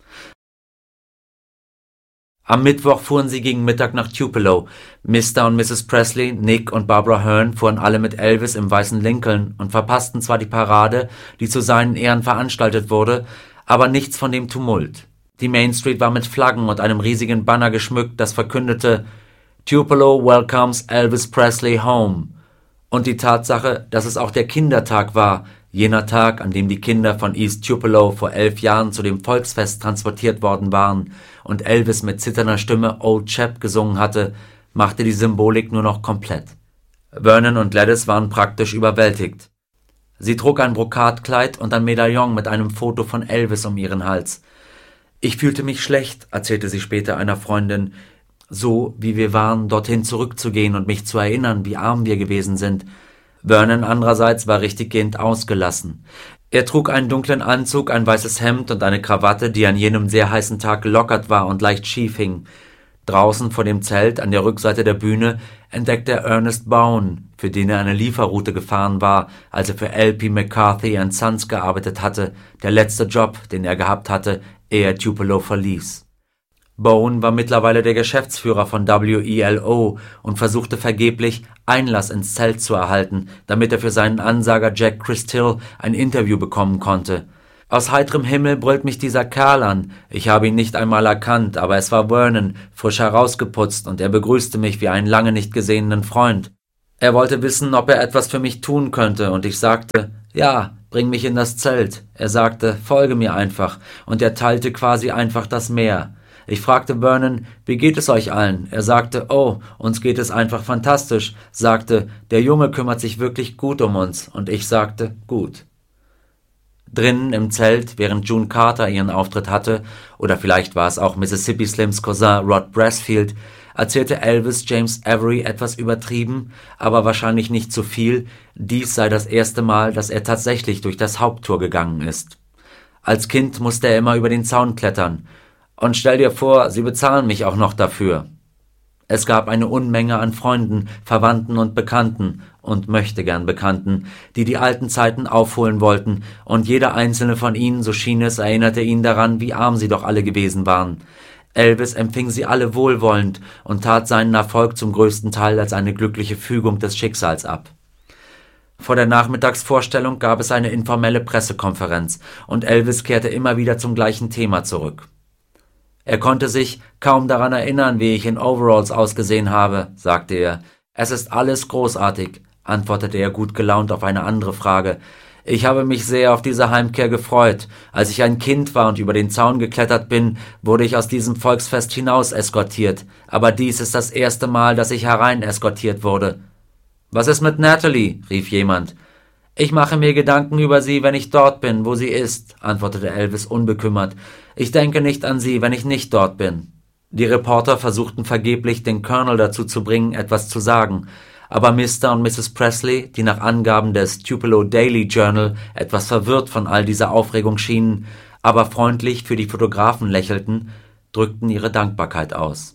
Am Mittwoch fuhren sie gegen Mittag nach Tupelo. Mister und Misses Presley, Nick und Barbara Hearn fuhren alle mit Elvis im weißen Lincoln und verpassten zwar die Parade, die zu seinen Ehren veranstaltet wurde, aber nichts von dem Tumult. Die Main Street war mit Flaggen und einem riesigen Banner geschmückt, das verkündete »Tupelo welcomes Elvis Presley home«. Und die Tatsache, dass es auch der Kindertag war, jener Tag, an dem die Kinder von East Tupelo vor elf Jahren zu dem Volksfest transportiert worden waren und Elvis mit zitternder Stimme Old Chap gesungen hatte, machte die Symbolik nur noch komplett. Vernon und Gladys waren praktisch überwältigt. Sie trug ein Brokatkleid und ein Medaillon mit einem Foto von Elvis um ihren Hals. »Ich fühlte mich schlecht«, erzählte sie später einer Freundin, »so wie wir waren, dorthin zurückzugehen und mich zu erinnern, wie arm wir gewesen sind.« Vernon andererseits war richtiggehend ausgelassen. Er trug einen dunklen Anzug, ein weißes Hemd und eine Krawatte, die an jenem sehr heißen Tag gelockert war und leicht schief hing. Draußen vor dem Zelt an der Rückseite der Bühne entdeckte er Ernest Bowen, für den er eine Lieferroute gefahren war, als er für L P McCarthy and Sons gearbeitet hatte, der letzte Job, den er gehabt hatte, ehe er Tupelo verließ. Bowen war mittlerweile der Geschäftsführer von W E L O und versuchte vergeblich, Einlass ins Zelt zu erhalten, damit er für seinen Ansager Jack Christill ein Interview bekommen konnte. Aus heiterem Himmel brüllt mich dieser Kerl an. Ich habe ihn nicht einmal erkannt, aber es war Vernon, frisch herausgeputzt, und er begrüßte mich wie einen lange nicht gesehenen Freund. Er wollte wissen, ob er etwas für mich tun könnte, und ich sagte, ja, bring mich in das Zelt. Er sagte, folge mir einfach, und er teilte quasi einfach das Meer. Ich fragte Vernon, wie geht es euch allen? Er sagte, oh, uns geht es einfach fantastisch, sagte, der Junge kümmert sich wirklich gut um uns, und ich sagte, gut. Drinnen im Zelt, während June Carter ihren Auftritt hatte, oder vielleicht war es auch Mississippi Slims Cousin Rod Brasfield, erzählte Elvis James Avery etwas übertrieben, aber wahrscheinlich nicht zu viel, dies sei das erste Mal, dass er tatsächlich durch das Haupttor gegangen ist. Als Kind musste er immer über den Zaun klettern. Und stell dir vor, sie bezahlen mich auch noch dafür. Es gab eine Unmenge an Freunden, Verwandten und Bekannten und möchtegern Bekannten, die die alten Zeiten aufholen wollten, und jeder einzelne von ihnen, so schien es, erinnerte ihn daran, wie arm sie doch alle gewesen waren. Elvis empfing sie alle wohlwollend und tat seinen Erfolg zum größten Teil als eine glückliche Fügung des Schicksals ab. Vor der Nachmittagsvorstellung gab es eine informelle Pressekonferenz, und Elvis kehrte immer wieder zum gleichen Thema zurück. Er konnte sich kaum daran erinnern, wie ich in Overalls ausgesehen habe, sagte er. Es ist alles großartig, antwortete er gut gelaunt auf eine andere Frage. Ich habe mich sehr auf diese Heimkehr gefreut. Als ich ein Kind war und über den Zaun geklettert bin, wurde ich aus diesem Volksfest hinaus eskortiert. Aber dies ist das erste Mal, dass ich herein eskortiert wurde. Was ist mit Natalie? Rief jemand. Ich mache mir Gedanken über sie, wenn ich dort bin, wo sie ist, antwortete Elvis unbekümmert. Ich denke nicht an sie, wenn ich nicht dort bin. Die Reporter versuchten vergeblich, den Colonel dazu zu bringen, etwas zu sagen, aber Mister und Misses Presley, die nach Angaben des Tupelo Daily Journal etwas verwirrt von all dieser Aufregung schienen, aber freundlich für die Fotografen lächelten, drückten ihre Dankbarkeit aus.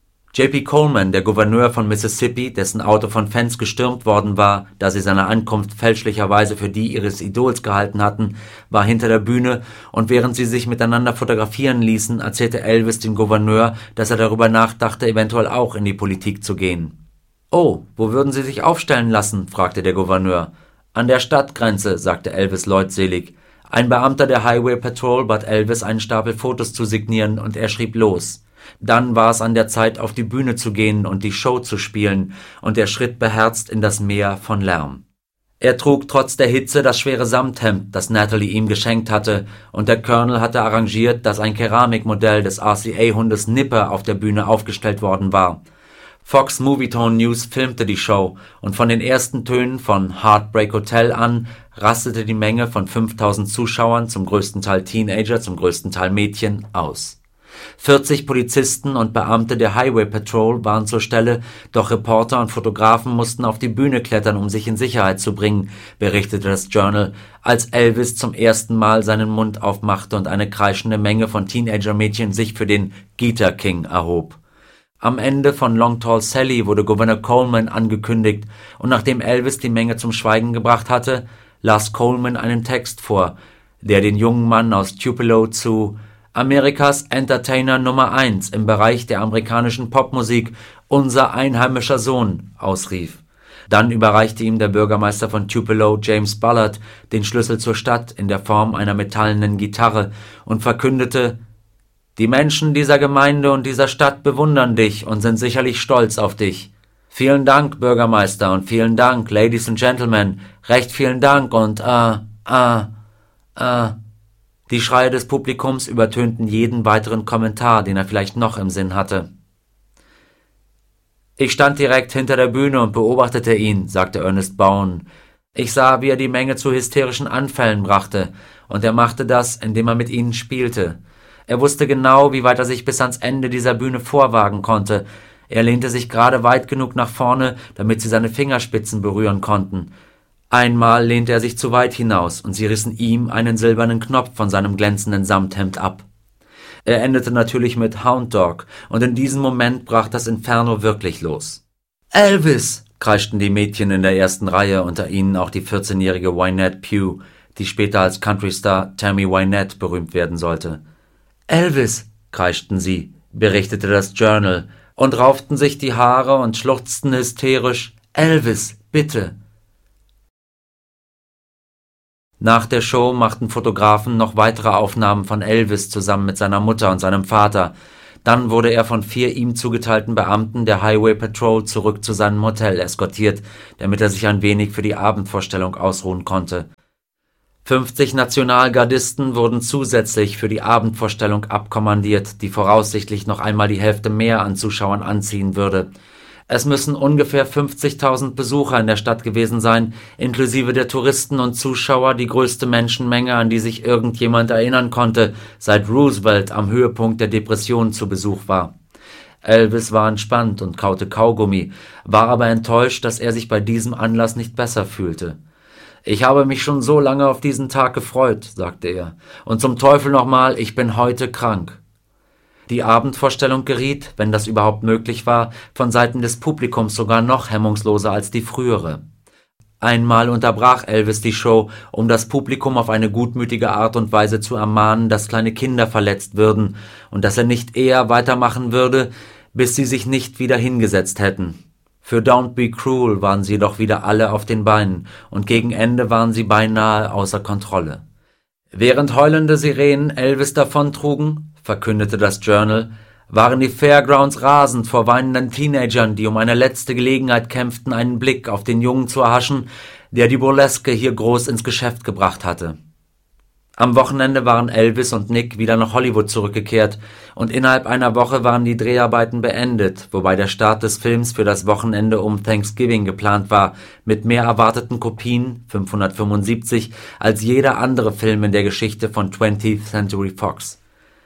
J P Coleman, der Gouverneur von Mississippi, dessen Auto von Fans gestürmt worden war, da sie seine Ankunft fälschlicherweise für die ihres Idols gehalten hatten, war hinter der Bühne, und während sie sich miteinander fotografieren ließen, erzählte Elvis dem Gouverneur, dass er darüber nachdachte, eventuell auch in die Politik zu gehen. »Oh, wo würden Sie sich aufstellen lassen?« fragte der Gouverneur. »An der Stadtgrenze«, sagte Elvis leutselig. Ein Beamter der Highway Patrol bat Elvis, einen Stapel Fotos zu signieren, und er schrieb los. Dann war es an der Zeit, auf die Bühne zu gehen und die Show zu spielen, und er schritt beherzt in das Meer von Lärm. Er trug trotz der Hitze das schwere Samthemd, das Natalie ihm geschenkt hatte, und der Colonel hatte arrangiert, dass ein Keramikmodell des R C A-Hundes Nipper auf der Bühne aufgestellt worden war. Fox Movietone News filmte die Show, und von den ersten Tönen von Heartbreak Hotel an rastete die Menge von fünftausend Zuschauern, zum größten Teil Teenager, zum größten Teil Mädchen, aus. vierzig Polizisten und Beamte der Highway Patrol waren zur Stelle, doch Reporter und Fotografen mussten auf die Bühne klettern, um sich in Sicherheit zu bringen, berichtete das Journal, als Elvis zum ersten Mal seinen Mund aufmachte und eine kreischende Menge von Teenager-Mädchen sich für den Guitar King erhob. Am Ende von Long Tall Sally wurde Gouverneur Coleman angekündigt, und nachdem Elvis die Menge zum Schweigen gebracht hatte, las Coleman einen Text vor, der den jungen Mann aus Tupelo zu Amerikas Entertainer Nummer eins im Bereich der amerikanischen Popmusik, unser einheimischer Sohn, ausrief. Dann überreichte ihm der Bürgermeister von Tupelo, James Ballard, den Schlüssel zur Stadt in der Form einer metallenen Gitarre und verkündete: Die Menschen dieser Gemeinde und dieser Stadt bewundern dich und sind sicherlich stolz auf dich. Vielen Dank, Bürgermeister, und vielen Dank, Ladies and Gentlemen, recht vielen Dank und äh, äh, äh. Die Schreie des Publikums übertönten jeden weiteren Kommentar, den er vielleicht noch im Sinn hatte. Ich stand direkt hinter der Bühne und beobachtete ihn, sagte Ernest Bowen. Ich sah, wie er die Menge zu hysterischen Anfällen brachte, und er machte das, indem er mit ihnen spielte. Er wusste genau, wie weit er sich bis ans Ende dieser Bühne vorwagen konnte. Er lehnte sich gerade weit genug nach vorne, damit sie seine Fingerspitzen berühren konnten. Einmal lehnte er sich zu weit hinaus, und sie rissen ihm einen silbernen Knopf von seinem glänzenden Samthemd ab. Er endete natürlich mit Hound Dog, und in diesem Moment brach das Inferno wirklich los. »Elvis«, kreischten die Mädchen in der ersten Reihe, unter ihnen auch die vierzehnjährige Wynette Pugh, die später als Countrystar Tammy Wynette berühmt werden sollte. »Elvis«, kreischten sie, berichtete das Journal, und rauften sich die Haare und schluchzten hysterisch: »Elvis, bitte!« Nach der Show machten Fotografen noch weitere Aufnahmen von Elvis zusammen mit seiner Mutter und seinem Vater. Dann wurde er von vier ihm zugeteilten Beamten der Highway Patrol zurück zu seinem Hotel eskortiert, damit er sich ein wenig für die Abendvorstellung ausruhen konnte. fünfzig Nationalgardisten wurden zusätzlich für die Abendvorstellung abkommandiert, die voraussichtlich noch einmal die Hälfte mehr an Zuschauern anziehen würde. Es müssen ungefähr fünfzigtausend Besucher in der Stadt gewesen sein, inklusive der Touristen und Zuschauer, die größte Menschenmenge, an die sich irgendjemand erinnern konnte, seit Roosevelt am Höhepunkt der Depression zu Besuch war. Elvis war entspannt und kaute Kaugummi, war aber enttäuscht, dass er sich bei diesem Anlass nicht besser fühlte. »Ich habe mich schon so lange auf diesen Tag gefreut«, sagte er, »und zum Teufel nochmal, ich bin heute krank.« Die Abendvorstellung geriet, wenn das überhaupt möglich war, von Seiten des Publikums sogar noch hemmungsloser als die frühere. Einmal unterbrach Elvis die Show, um das Publikum auf eine gutmütige Art und Weise zu ermahnen, dass kleine Kinder verletzt würden und dass er nicht eher weitermachen würde, bis sie sich nicht wieder hingesetzt hätten. Für Don't Be Cruel waren sie doch wieder alle auf den Beinen, und gegen Ende waren sie beinahe außer Kontrolle. Während heulende Sirenen Elvis davontrugen, verkündete das Journal, waren die Fairgrounds rasend vor weinenden Teenagern, die um eine letzte Gelegenheit kämpften, einen Blick auf den Jungen zu erhaschen, der die Burleske hier groß ins Geschäft gebracht hatte. Am Wochenende waren Elvis und Nick wieder nach Hollywood zurückgekehrt, und innerhalb einer Woche waren die Dreharbeiten beendet, wobei der Start des Films für das Wochenende um Thanksgiving geplant war, mit mehr erwarteten Kopien, fünfhundertfünfundsiebzig, als jeder andere Film in der Geschichte von twentieth Century Fox.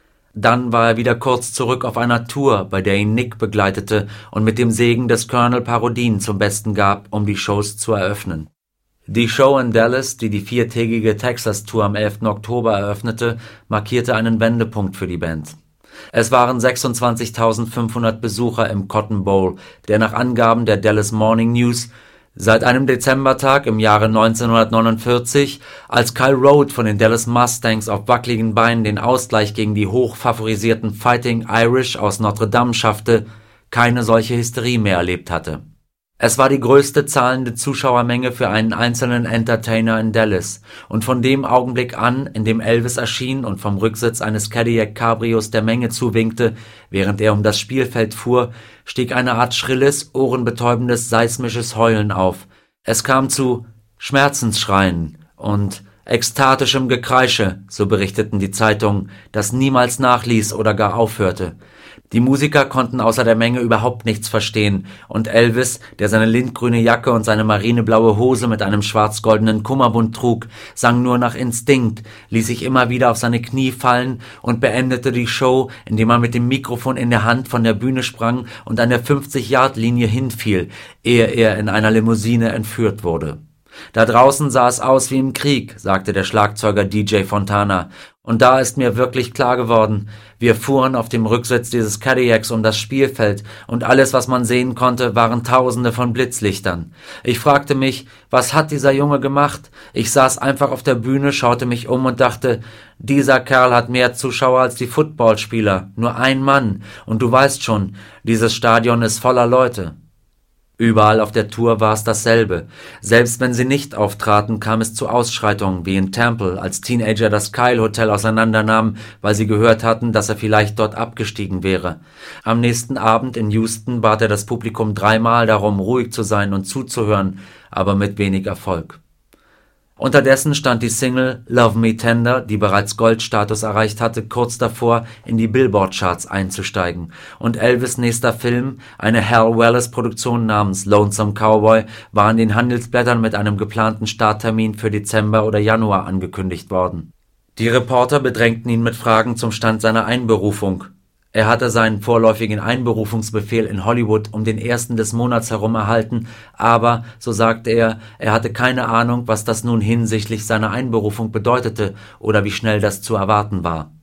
Dann war er wieder kurz zurück auf einer Tour, bei der ihn Nick begleitete und mit dem Segen des Colonel Parodien zum Besten gab, um die Shows zu eröffnen. Die Show in Dallas, die die viertägige Texas-Tour am elften Oktober eröffnete, markierte einen Wendepunkt für die Band. Es waren sechsundzwanzigtausendfünfhundert Besucher im Cotton Bowl, der nach Angaben der Dallas Morning News seit einem Dezembertag im Jahre neunzehnhundertneunundvierzig, als Kyle Rote von den Dallas Mustangs auf wackeligen Beinen den Ausgleich gegen die hochfavorisierten Fighting Irish aus Notre Dame schaffte, keine solche Hysterie mehr erlebt hatte. Es war die größte zahlende Zuschauermenge für einen einzelnen Entertainer in Dallas, und von dem Augenblick an, in dem Elvis erschien und vom Rücksitz eines Cadillac Cabrios der Menge zuwinkte, während er um das Spielfeld fuhr, stieg eine Art schrilles, ohrenbetäubendes, seismisches Heulen auf. Es kam zu Schmerzensschreien und ekstatischem Gekreische, so berichteten die Zeitungen, das niemals nachließ oder gar aufhörte. Die Musiker konnten außer der Menge überhaupt nichts verstehen, und Elvis, der seine lindgrüne Jacke und seine marineblaue Hose mit einem schwarz-goldenen Kummerbund trug, sang nur nach Instinkt, ließ sich immer wieder auf seine Knie fallen und beendete die Show, indem er mit dem Mikrofon in der Hand von der Bühne sprang und an der fünfzig-Yard-Linie hinfiel, ehe er in einer Limousine entführt wurde. »Da draußen sah es aus wie im Krieg«, sagte der Schlagzeuger D J Fontana, »und da ist mir wirklich klar geworden, wir fuhren auf dem Rücksitz dieses Cadillacs um das Spielfeld, und alles, was man sehen konnte, waren Tausende von Blitzlichtern. Ich fragte mich, was hat dieser Junge gemacht? Ich saß einfach auf der Bühne, schaute mich um und dachte, dieser Kerl hat mehr Zuschauer als die Footballspieler, nur ein Mann, und du weißt schon, dieses Stadion ist voller Leute.« Überall auf der Tour war es dasselbe. Selbst wenn sie nicht auftraten, kam es zu Ausschreitungen, wie in Temple, als Teenager das Kyle Hotel auseinandernahmen, weil sie gehört hatten, dass er vielleicht dort abgestiegen wäre. Am nächsten Abend in Houston bat er das Publikum dreimal darum, ruhig zu sein und zuzuhören, aber mit wenig Erfolg. Unterdessen stand die Single Love Me Tender, die bereits Goldstatus erreicht hatte, kurz davor, in die Billboard-Charts einzusteigen, und Elvis' nächster Film, eine Hal Wallis-Produktion namens Lonesome Cowboy, war in den Handelsblättern mit einem geplanten Starttermin für Dezember oder Januar angekündigt worden. Die Reporter bedrängten ihn mit Fragen zum Stand seiner Einberufung. Er hatte seinen vorläufigen Einberufungsbefehl in Hollywood um den ersten des Monats herum erhalten, aber, so sagte er, er hatte keine Ahnung, was das nun hinsichtlich seiner Einberufung bedeutete oder wie schnell das zu erwarten war.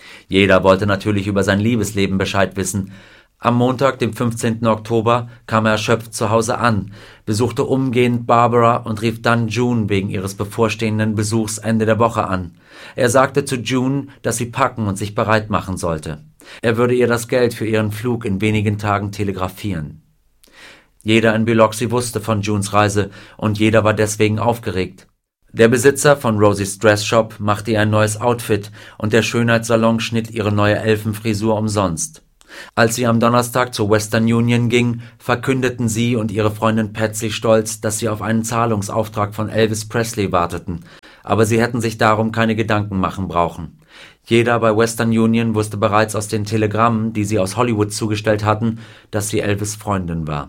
Jeder wollte natürlich über sein Liebesleben Bescheid wissen. Am Montag, dem fünfzehnten Oktober, kam er erschöpft zu Hause an, besuchte umgehend Barbara und rief dann June wegen ihres bevorstehenden Besuchs Ende der Woche an. Er sagte zu June, dass sie packen und sich bereit machen sollte. Er würde ihr das Geld für ihren Flug in wenigen Tagen telegrafieren. Jeder in Biloxi wusste von Junes Reise und jeder war deswegen aufgeregt. Der Besitzer von Rosies Dress Shop machte ihr ein neues Outfit und der Schönheitssalon schnitt ihre neue Elfenfrisur umsonst. Als sie am Donnerstag zur Western Union ging, verkündeten sie und ihre Freundin Patsy stolz, dass sie auf einen Zahlungsauftrag von Elvis Presley warteten, aber sie hätten sich darum keine Gedanken machen brauchen. Jeder bei Western Union wusste bereits aus den Telegrammen, die sie aus Hollywood zugestellt hatten, dass sie Elvis' Freundin war.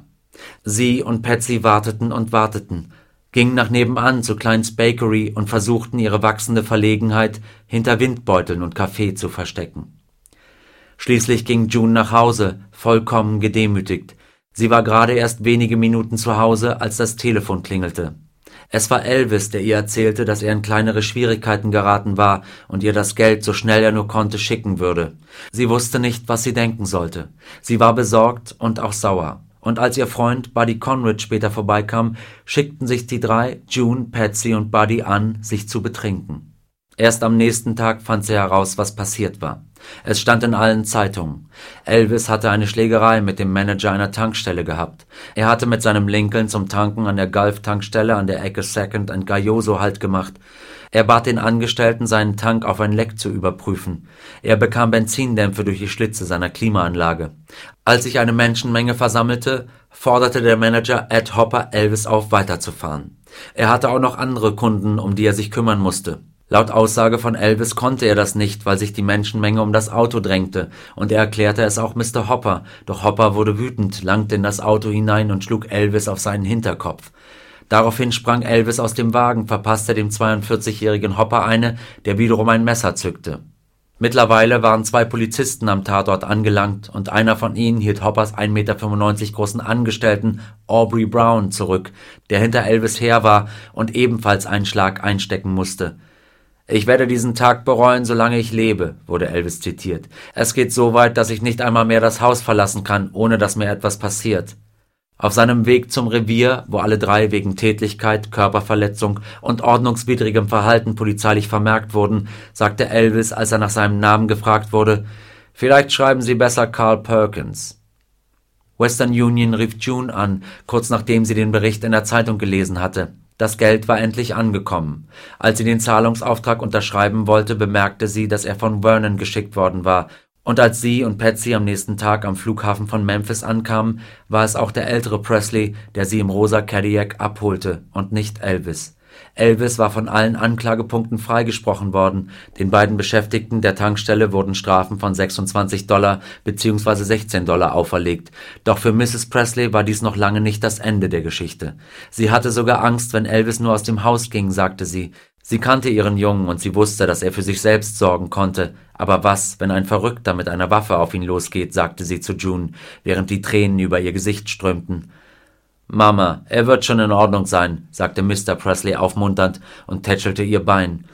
Sie und Patsy warteten und warteten, gingen nach nebenan zu Kleins Bakery und versuchten ihre wachsende Verlegenheit hinter Windbeuteln und Kaffee zu verstecken. Schließlich ging June nach Hause, vollkommen gedemütigt. Sie war gerade erst wenige Minuten zu Hause, als das Telefon klingelte. Es war Elvis, der ihr erzählte, dass er in kleinere Schwierigkeiten geraten war und ihr das Geld, so schnell er nur konnte, schicken würde. Sie wusste nicht, was sie denken sollte. Sie war besorgt und auch sauer. Und als ihr Freund Buddy Conrad später vorbeikam, schickten sich die drei, June, Patsy und Buddy, an, sich zu betrinken. Erst am nächsten Tag fand sie heraus, was passiert war. Es stand in allen Zeitungen. Elvis hatte eine Schlägerei mit dem Manager einer Tankstelle gehabt. Er hatte mit seinem Lincoln zum Tanken an der Gulf-Tankstelle an der Ecke Second and Galloso Halt gemacht. Er bat den Angestellten, seinen Tank auf ein Leck zu überprüfen. Er bekam Benzindämpfe durch die Schlitze seiner Klimaanlage. Als sich eine Menschenmenge versammelte, forderte der Manager Ed Hopper Elvis auf, weiterzufahren. Er hatte auch noch andere Kunden, um die er sich kümmern musste. Laut Aussage von Elvis konnte er das nicht, weil sich die Menschenmenge um das Auto drängte, und er erklärte es auch Mister Hopper, doch Hopper wurde wütend, langte in das Auto hinein und schlug Elvis auf seinen Hinterkopf. Daraufhin sprang Elvis aus dem Wagen, verpasste dem zweiundvierzigjährigen Hopper eine, der wiederum ein Messer zückte. Mittlerweile waren zwei Polizisten am Tatort angelangt und einer von ihnen hielt Hoppers ein Meter fünfundneunzig großen Angestellten Aubrey Brown zurück, der hinter Elvis her war und ebenfalls einen Schlag einstecken musste. »Ich werde diesen Tag bereuen, solange ich lebe«, wurde Elvis zitiert. »Es geht so weit, dass ich nicht einmal mehr das Haus verlassen kann, ohne dass mir etwas passiert.« Auf seinem Weg zum Revier, wo alle drei wegen Tätlichkeit, Körperverletzung und ordnungswidrigem Verhalten polizeilich vermerkt wurden, sagte Elvis, als er nach seinem Namen gefragt wurde, »Vielleicht schreiben Sie besser Carl Perkins.« Western Union rief June an, kurz nachdem sie den Bericht in der Zeitung gelesen hatte. Das Geld war endlich angekommen. Als sie den Zahlungsauftrag unterschreiben wollte, bemerkte sie, dass er von Vernon geschickt worden war. Und als sie und Patsy am nächsten Tag am Flughafen von Memphis ankamen, war es auch der ältere Presley, der sie im rosa Cadillac abholte, und nicht Elvis. Elvis war von allen Anklagepunkten freigesprochen worden. Den beiden Beschäftigten der Tankstelle wurden Strafen von sechsundzwanzig Dollar bzw. sechzehn Dollar auferlegt. Doch für Misses Presley war dies noch lange nicht das Ende der Geschichte. Sie hatte sogar Angst, wenn Elvis nur aus dem Haus ging, sagte sie. Sie kannte ihren Jungen und sie wusste, dass er für sich selbst sorgen konnte. Aber was, wenn ein Verrückter mit einer Waffe auf ihn losgeht, sagte sie zu June, während die Tränen über ihr Gesicht strömten. »Mama, er wird schon in Ordnung sein«, sagte Mister Presley aufmunternd und tätschelte ihr Bein.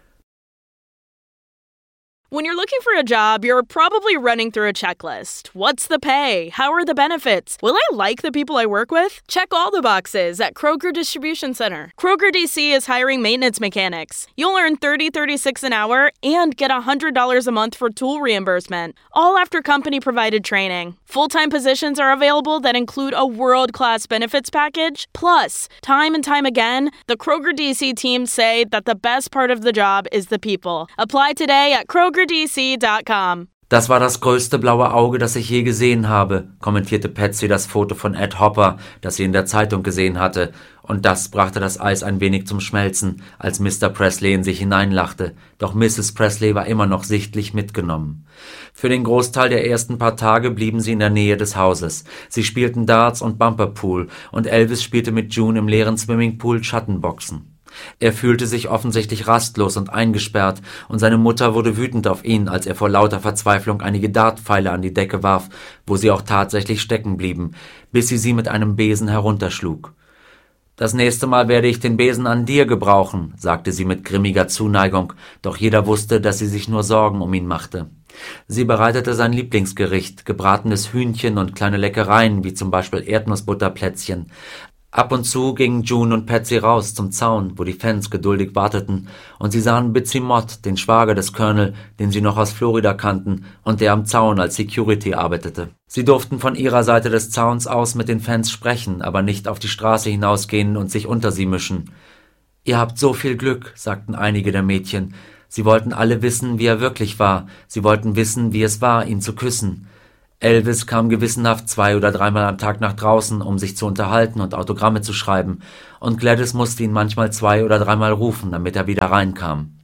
When you're looking for a job, you're probably running through a checklist. What's the pay? How are the benefits? Will I like the people I work with? Check all the boxes at Kroger Distribution Center. Kroger D C is hiring maintenance mechanics. You'll earn thirty dollars and thirty-six cents an hour and get one hundred dollars a month for tool reimbursement, all after company-provided training. Full-time positions are available that include a world-class benefits package. Plus, time and time again, the Kroger D C team say that the best part of the job is the people. Apply today at Kroger D C dot com. »Das war das größte blaue Auge, das ich je gesehen habe«, kommentierte Patsy das Foto von Ed Hopper, das sie in der Zeitung gesehen hatte, und das brachte das Eis ein wenig zum Schmelzen, als Mister Presley in sich hineinlachte, doch Misses Presley war immer noch sichtlich mitgenommen. Für den Großteil der ersten paar Tage blieben sie in der Nähe des Hauses. Sie spielten Darts und Bumperpool, und Elvis spielte mit June im leeren Swimmingpool Schattenboxen. Er fühlte sich offensichtlich rastlos und eingesperrt, und seine Mutter wurde wütend auf ihn, als er vor lauter Verzweiflung einige Dartpfeile an die Decke warf, wo sie auch tatsächlich stecken blieben, bis sie sie mit einem Besen herunterschlug. »Das nächste Mal werde ich den Besen an dir gebrauchen«, sagte sie mit grimmiger Zuneigung, doch jeder wusste, dass sie sich nur Sorgen um ihn machte. Sie bereitete sein Lieblingsgericht, gebratenes Hühnchen und kleine Leckereien, wie zum Beispiel Erdnussbutterplätzchen. Ab und zu gingen June und Patsy raus zum Zaun, wo die Fans geduldig warteten, und sie sahen Bitsy Mott, den Schwager des Colonel, den sie noch aus Florida kannten und der am Zaun als Security arbeitete. Sie durften von ihrer Seite des Zauns aus mit den Fans sprechen, aber nicht auf die Straße hinausgehen und sich unter sie mischen. »Ihr habt so viel Glück«, sagten einige der Mädchen. Sie wollten alle wissen, wie er wirklich war. Sie wollten wissen, wie es war, ihn zu küssen. Elvis kam gewissenhaft zwei oder dreimal am Tag nach draußen, um sich zu unterhalten und Autogramme zu schreiben, und Gladys musste ihn manchmal zwei oder dreimal rufen, damit er wieder reinkam.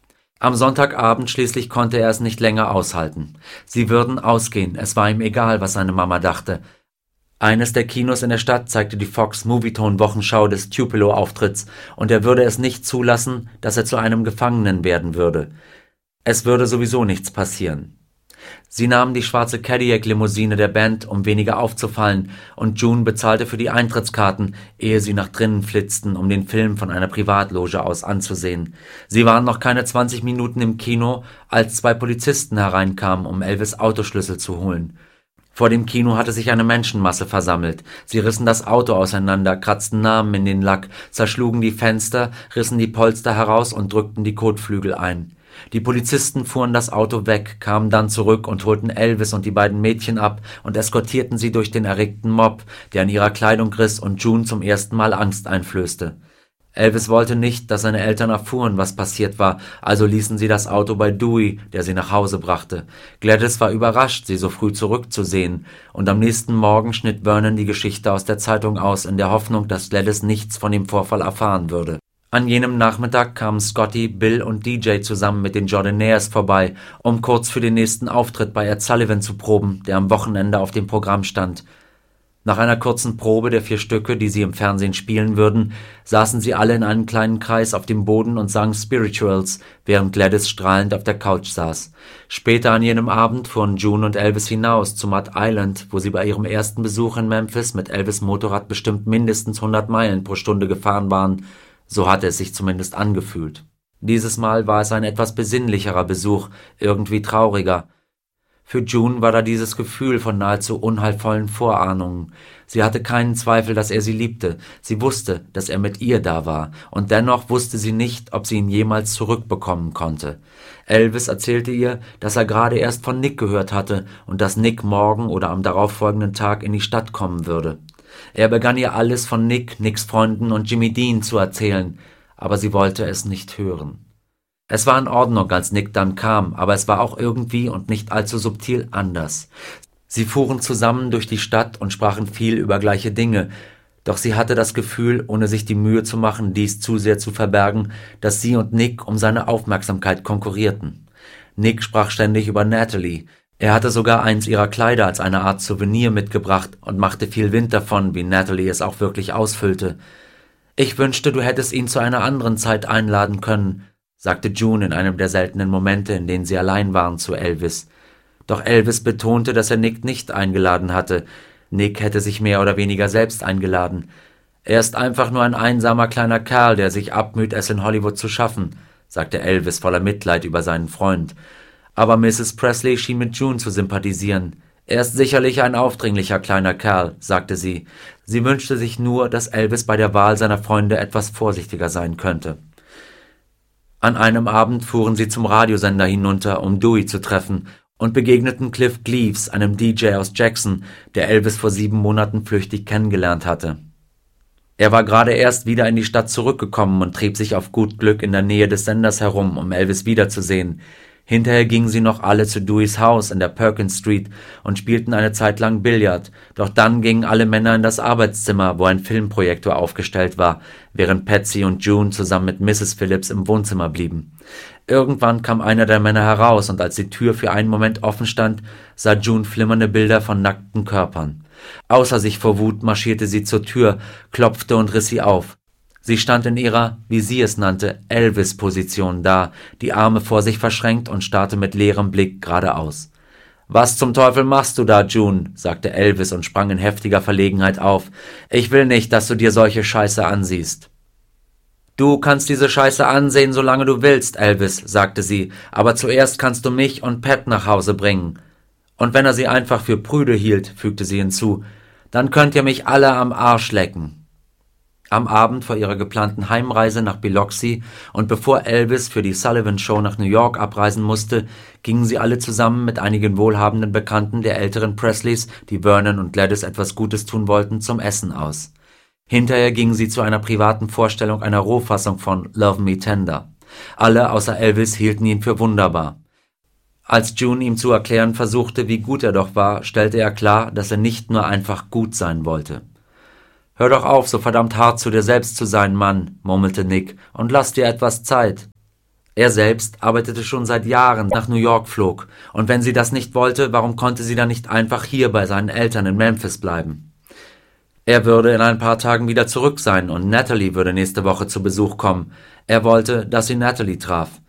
Am Sonntagabend schließlich konnte er es nicht länger aushalten. Sie würden ausgehen, es war ihm egal, was seine Mama dachte. Eines der Kinos in der Stadt zeigte die Fox Movietone-Wochenschau des Tupelo-Auftritts, und er würde es nicht zulassen, dass er zu einem Gefangenen werden würde. Es würde sowieso nichts passieren. Sie nahmen die schwarze Cadillac-Limousine der Band, um weniger aufzufallen, und June bezahlte für die Eintrittskarten, ehe sie nach drinnen flitzten, um den Film von einer Privatloge aus anzusehen. Sie waren noch keine zwanzig Minuten im Kino, als zwei Polizisten hereinkamen, um Elvis' Autoschlüssel zu holen. Vor dem Kino hatte sich eine Menschenmasse versammelt. Sie rissen das Auto auseinander, kratzten Namen in den Lack, zerschlugen die Fenster, rissen die Polster heraus und drückten die Kotflügel ein. Die Polizisten fuhren das Auto weg, kamen dann zurück und holten Elvis und die beiden Mädchen ab und eskortierten sie durch den erregten Mob, der an ihrer Kleidung riss und June zum ersten Mal Angst einflößte. Elvis wollte nicht, dass seine Eltern erfuhren, was passiert war, also ließen sie das Auto bei Dewey, der sie nach Hause brachte. Gladys war überrascht, sie so früh zurückzusehen, und am nächsten Morgen schnitt Vernon die Geschichte aus der Zeitung aus, in der Hoffnung, dass Gladys nichts von dem Vorfall erfahren würde. An jenem Nachmittag kamen Scotty, Bill und D J zusammen mit den Jordanaires vorbei, um kurz für den nächsten Auftritt bei Ed Sullivan zu proben, der am Wochenende auf dem Programm stand. Nach einer kurzen Probe der vier Stücke, die sie im Fernsehen spielen würden, saßen sie alle in einem kleinen Kreis auf dem Boden und sangen Spirituals, während Gladys strahlend auf der Couch saß. Später an jenem Abend fuhren June und Elvis hinaus zu Mud Island, wo sie bei ihrem ersten Besuch in Memphis mit Elvis' Motorrad bestimmt mindestens hundert Meilen pro Stunde gefahren waren. So hatte es sich zumindest angefühlt. Dieses Mal war es ein etwas besinnlicherer Besuch, irgendwie trauriger. Für June war da dieses Gefühl von nahezu unheilvollen Vorahnungen. Sie hatte keinen Zweifel, dass er sie liebte. Sie wusste, dass er mit ihr da war, und dennoch wusste sie nicht, ob sie ihn jemals zurückbekommen konnte. Elvis erzählte ihr, dass er gerade erst von Nick gehört hatte und dass Nick morgen oder am darauffolgenden Tag in die Stadt kommen würde. Er begann ihr alles von Nick, Nicks Freunden und Jimmy Dean zu erzählen, aber sie wollte es nicht hören. Es war in Ordnung, als Nick dann kam, aber es war auch irgendwie und nicht allzu subtil anders. Sie fuhren zusammen durch die Stadt und sprachen viel über gleiche Dinge, doch sie hatte das Gefühl, ohne sich die Mühe zu machen, dies zu sehr zu verbergen, dass sie und Nick um seine Aufmerksamkeit konkurrierten. Nick sprach ständig über Natalie. Er hatte sogar eins ihrer Kleider als eine Art Souvenir mitgebracht und machte viel Wind davon, wie Natalie es auch wirklich ausfüllte. »Ich wünschte, du hättest ihn zu einer anderen Zeit einladen können«, sagte June in einem der seltenen Momente, in denen sie allein waren, zu Elvis. Doch Elvis betonte, dass er Nick nicht eingeladen hatte. Nick hätte sich mehr oder weniger selbst eingeladen. »Er ist einfach nur ein einsamer kleiner Kerl, der sich abmüht, es in Hollywood zu schaffen«, sagte Elvis voller Mitleid über seinen Freund. Aber Misses Presley schien mit June zu sympathisieren. »Er ist sicherlich ein aufdringlicher kleiner Kerl«, sagte sie. Sie wünschte sich nur, dass Elvis bei der Wahl seiner Freunde etwas vorsichtiger sein könnte. An einem Abend fuhren sie zum Radiosender hinunter, um Dewey zu treffen, und begegneten Cliff Gleaves, einem D J aus Jackson, der Elvis vor sieben Monaten flüchtig kennengelernt hatte. Er war gerade erst wieder in die Stadt zurückgekommen und trieb sich auf gut Glück in der Nähe des Senders herum, um Elvis wiederzusehen. Hinterher gingen sie noch alle zu Deweys Haus in der Perkins Street und spielten eine Zeit lang Billard, doch dann gingen alle Männer in das Arbeitszimmer, wo ein Filmprojektor aufgestellt war, während Patsy und June zusammen mit Misses Phillips im Wohnzimmer blieben. Irgendwann kam einer der Männer heraus, und als die Tür für einen Moment offen stand, sah June flimmernde Bilder von nackten Körpern. Außer sich vor Wut marschierte sie zur Tür, klopfte und riss sie auf. Sie stand in ihrer, wie sie es nannte, Elvis-Position da, die Arme vor sich verschränkt und starrte mit leerem Blick geradeaus. »Was zum Teufel machst du da, June?« sagte Elvis und sprang in heftiger Verlegenheit auf. »Ich will nicht, dass du dir solche Scheiße ansiehst.« »Du kannst diese Scheiße ansehen, solange du willst, Elvis«, sagte sie, »aber zuerst kannst du mich und Pat nach Hause bringen.« Und wenn er sie einfach für prüde hielt, fügte sie hinzu, »dann könnt ihr mich alle am Arsch lecken.« Am Abend vor ihrer geplanten Heimreise nach Biloxi und bevor Elvis für die Sullivan-Show nach New York abreisen musste, gingen sie alle zusammen mit einigen wohlhabenden Bekannten der älteren Presleys, die Vernon und Gladys etwas Gutes tun wollten, zum Essen aus. Hinterher gingen sie zu einer privaten Vorstellung einer Rohfassung von Love Me Tender. Alle außer Elvis hielten ihn für wunderbar. Als June ihm zu erklären versuchte, wie gut er doch war, stellte er klar, dass er nicht nur einfach gut sein wollte. »Hör doch auf, so verdammt hart zu dir selbst zu sein, Mann«, murmelte Nick, »und lass dir etwas Zeit.« Er selbst arbeitete schon seit Jahren nach New York flog, und wenn sie das nicht wollte, warum konnte sie dann nicht einfach hier bei seinen Eltern in Memphis bleiben? Er würde in ein paar Tagen wieder zurück sein und Natalie würde nächste Woche zu Besuch kommen. Er wollte, dass sie Natalie traf.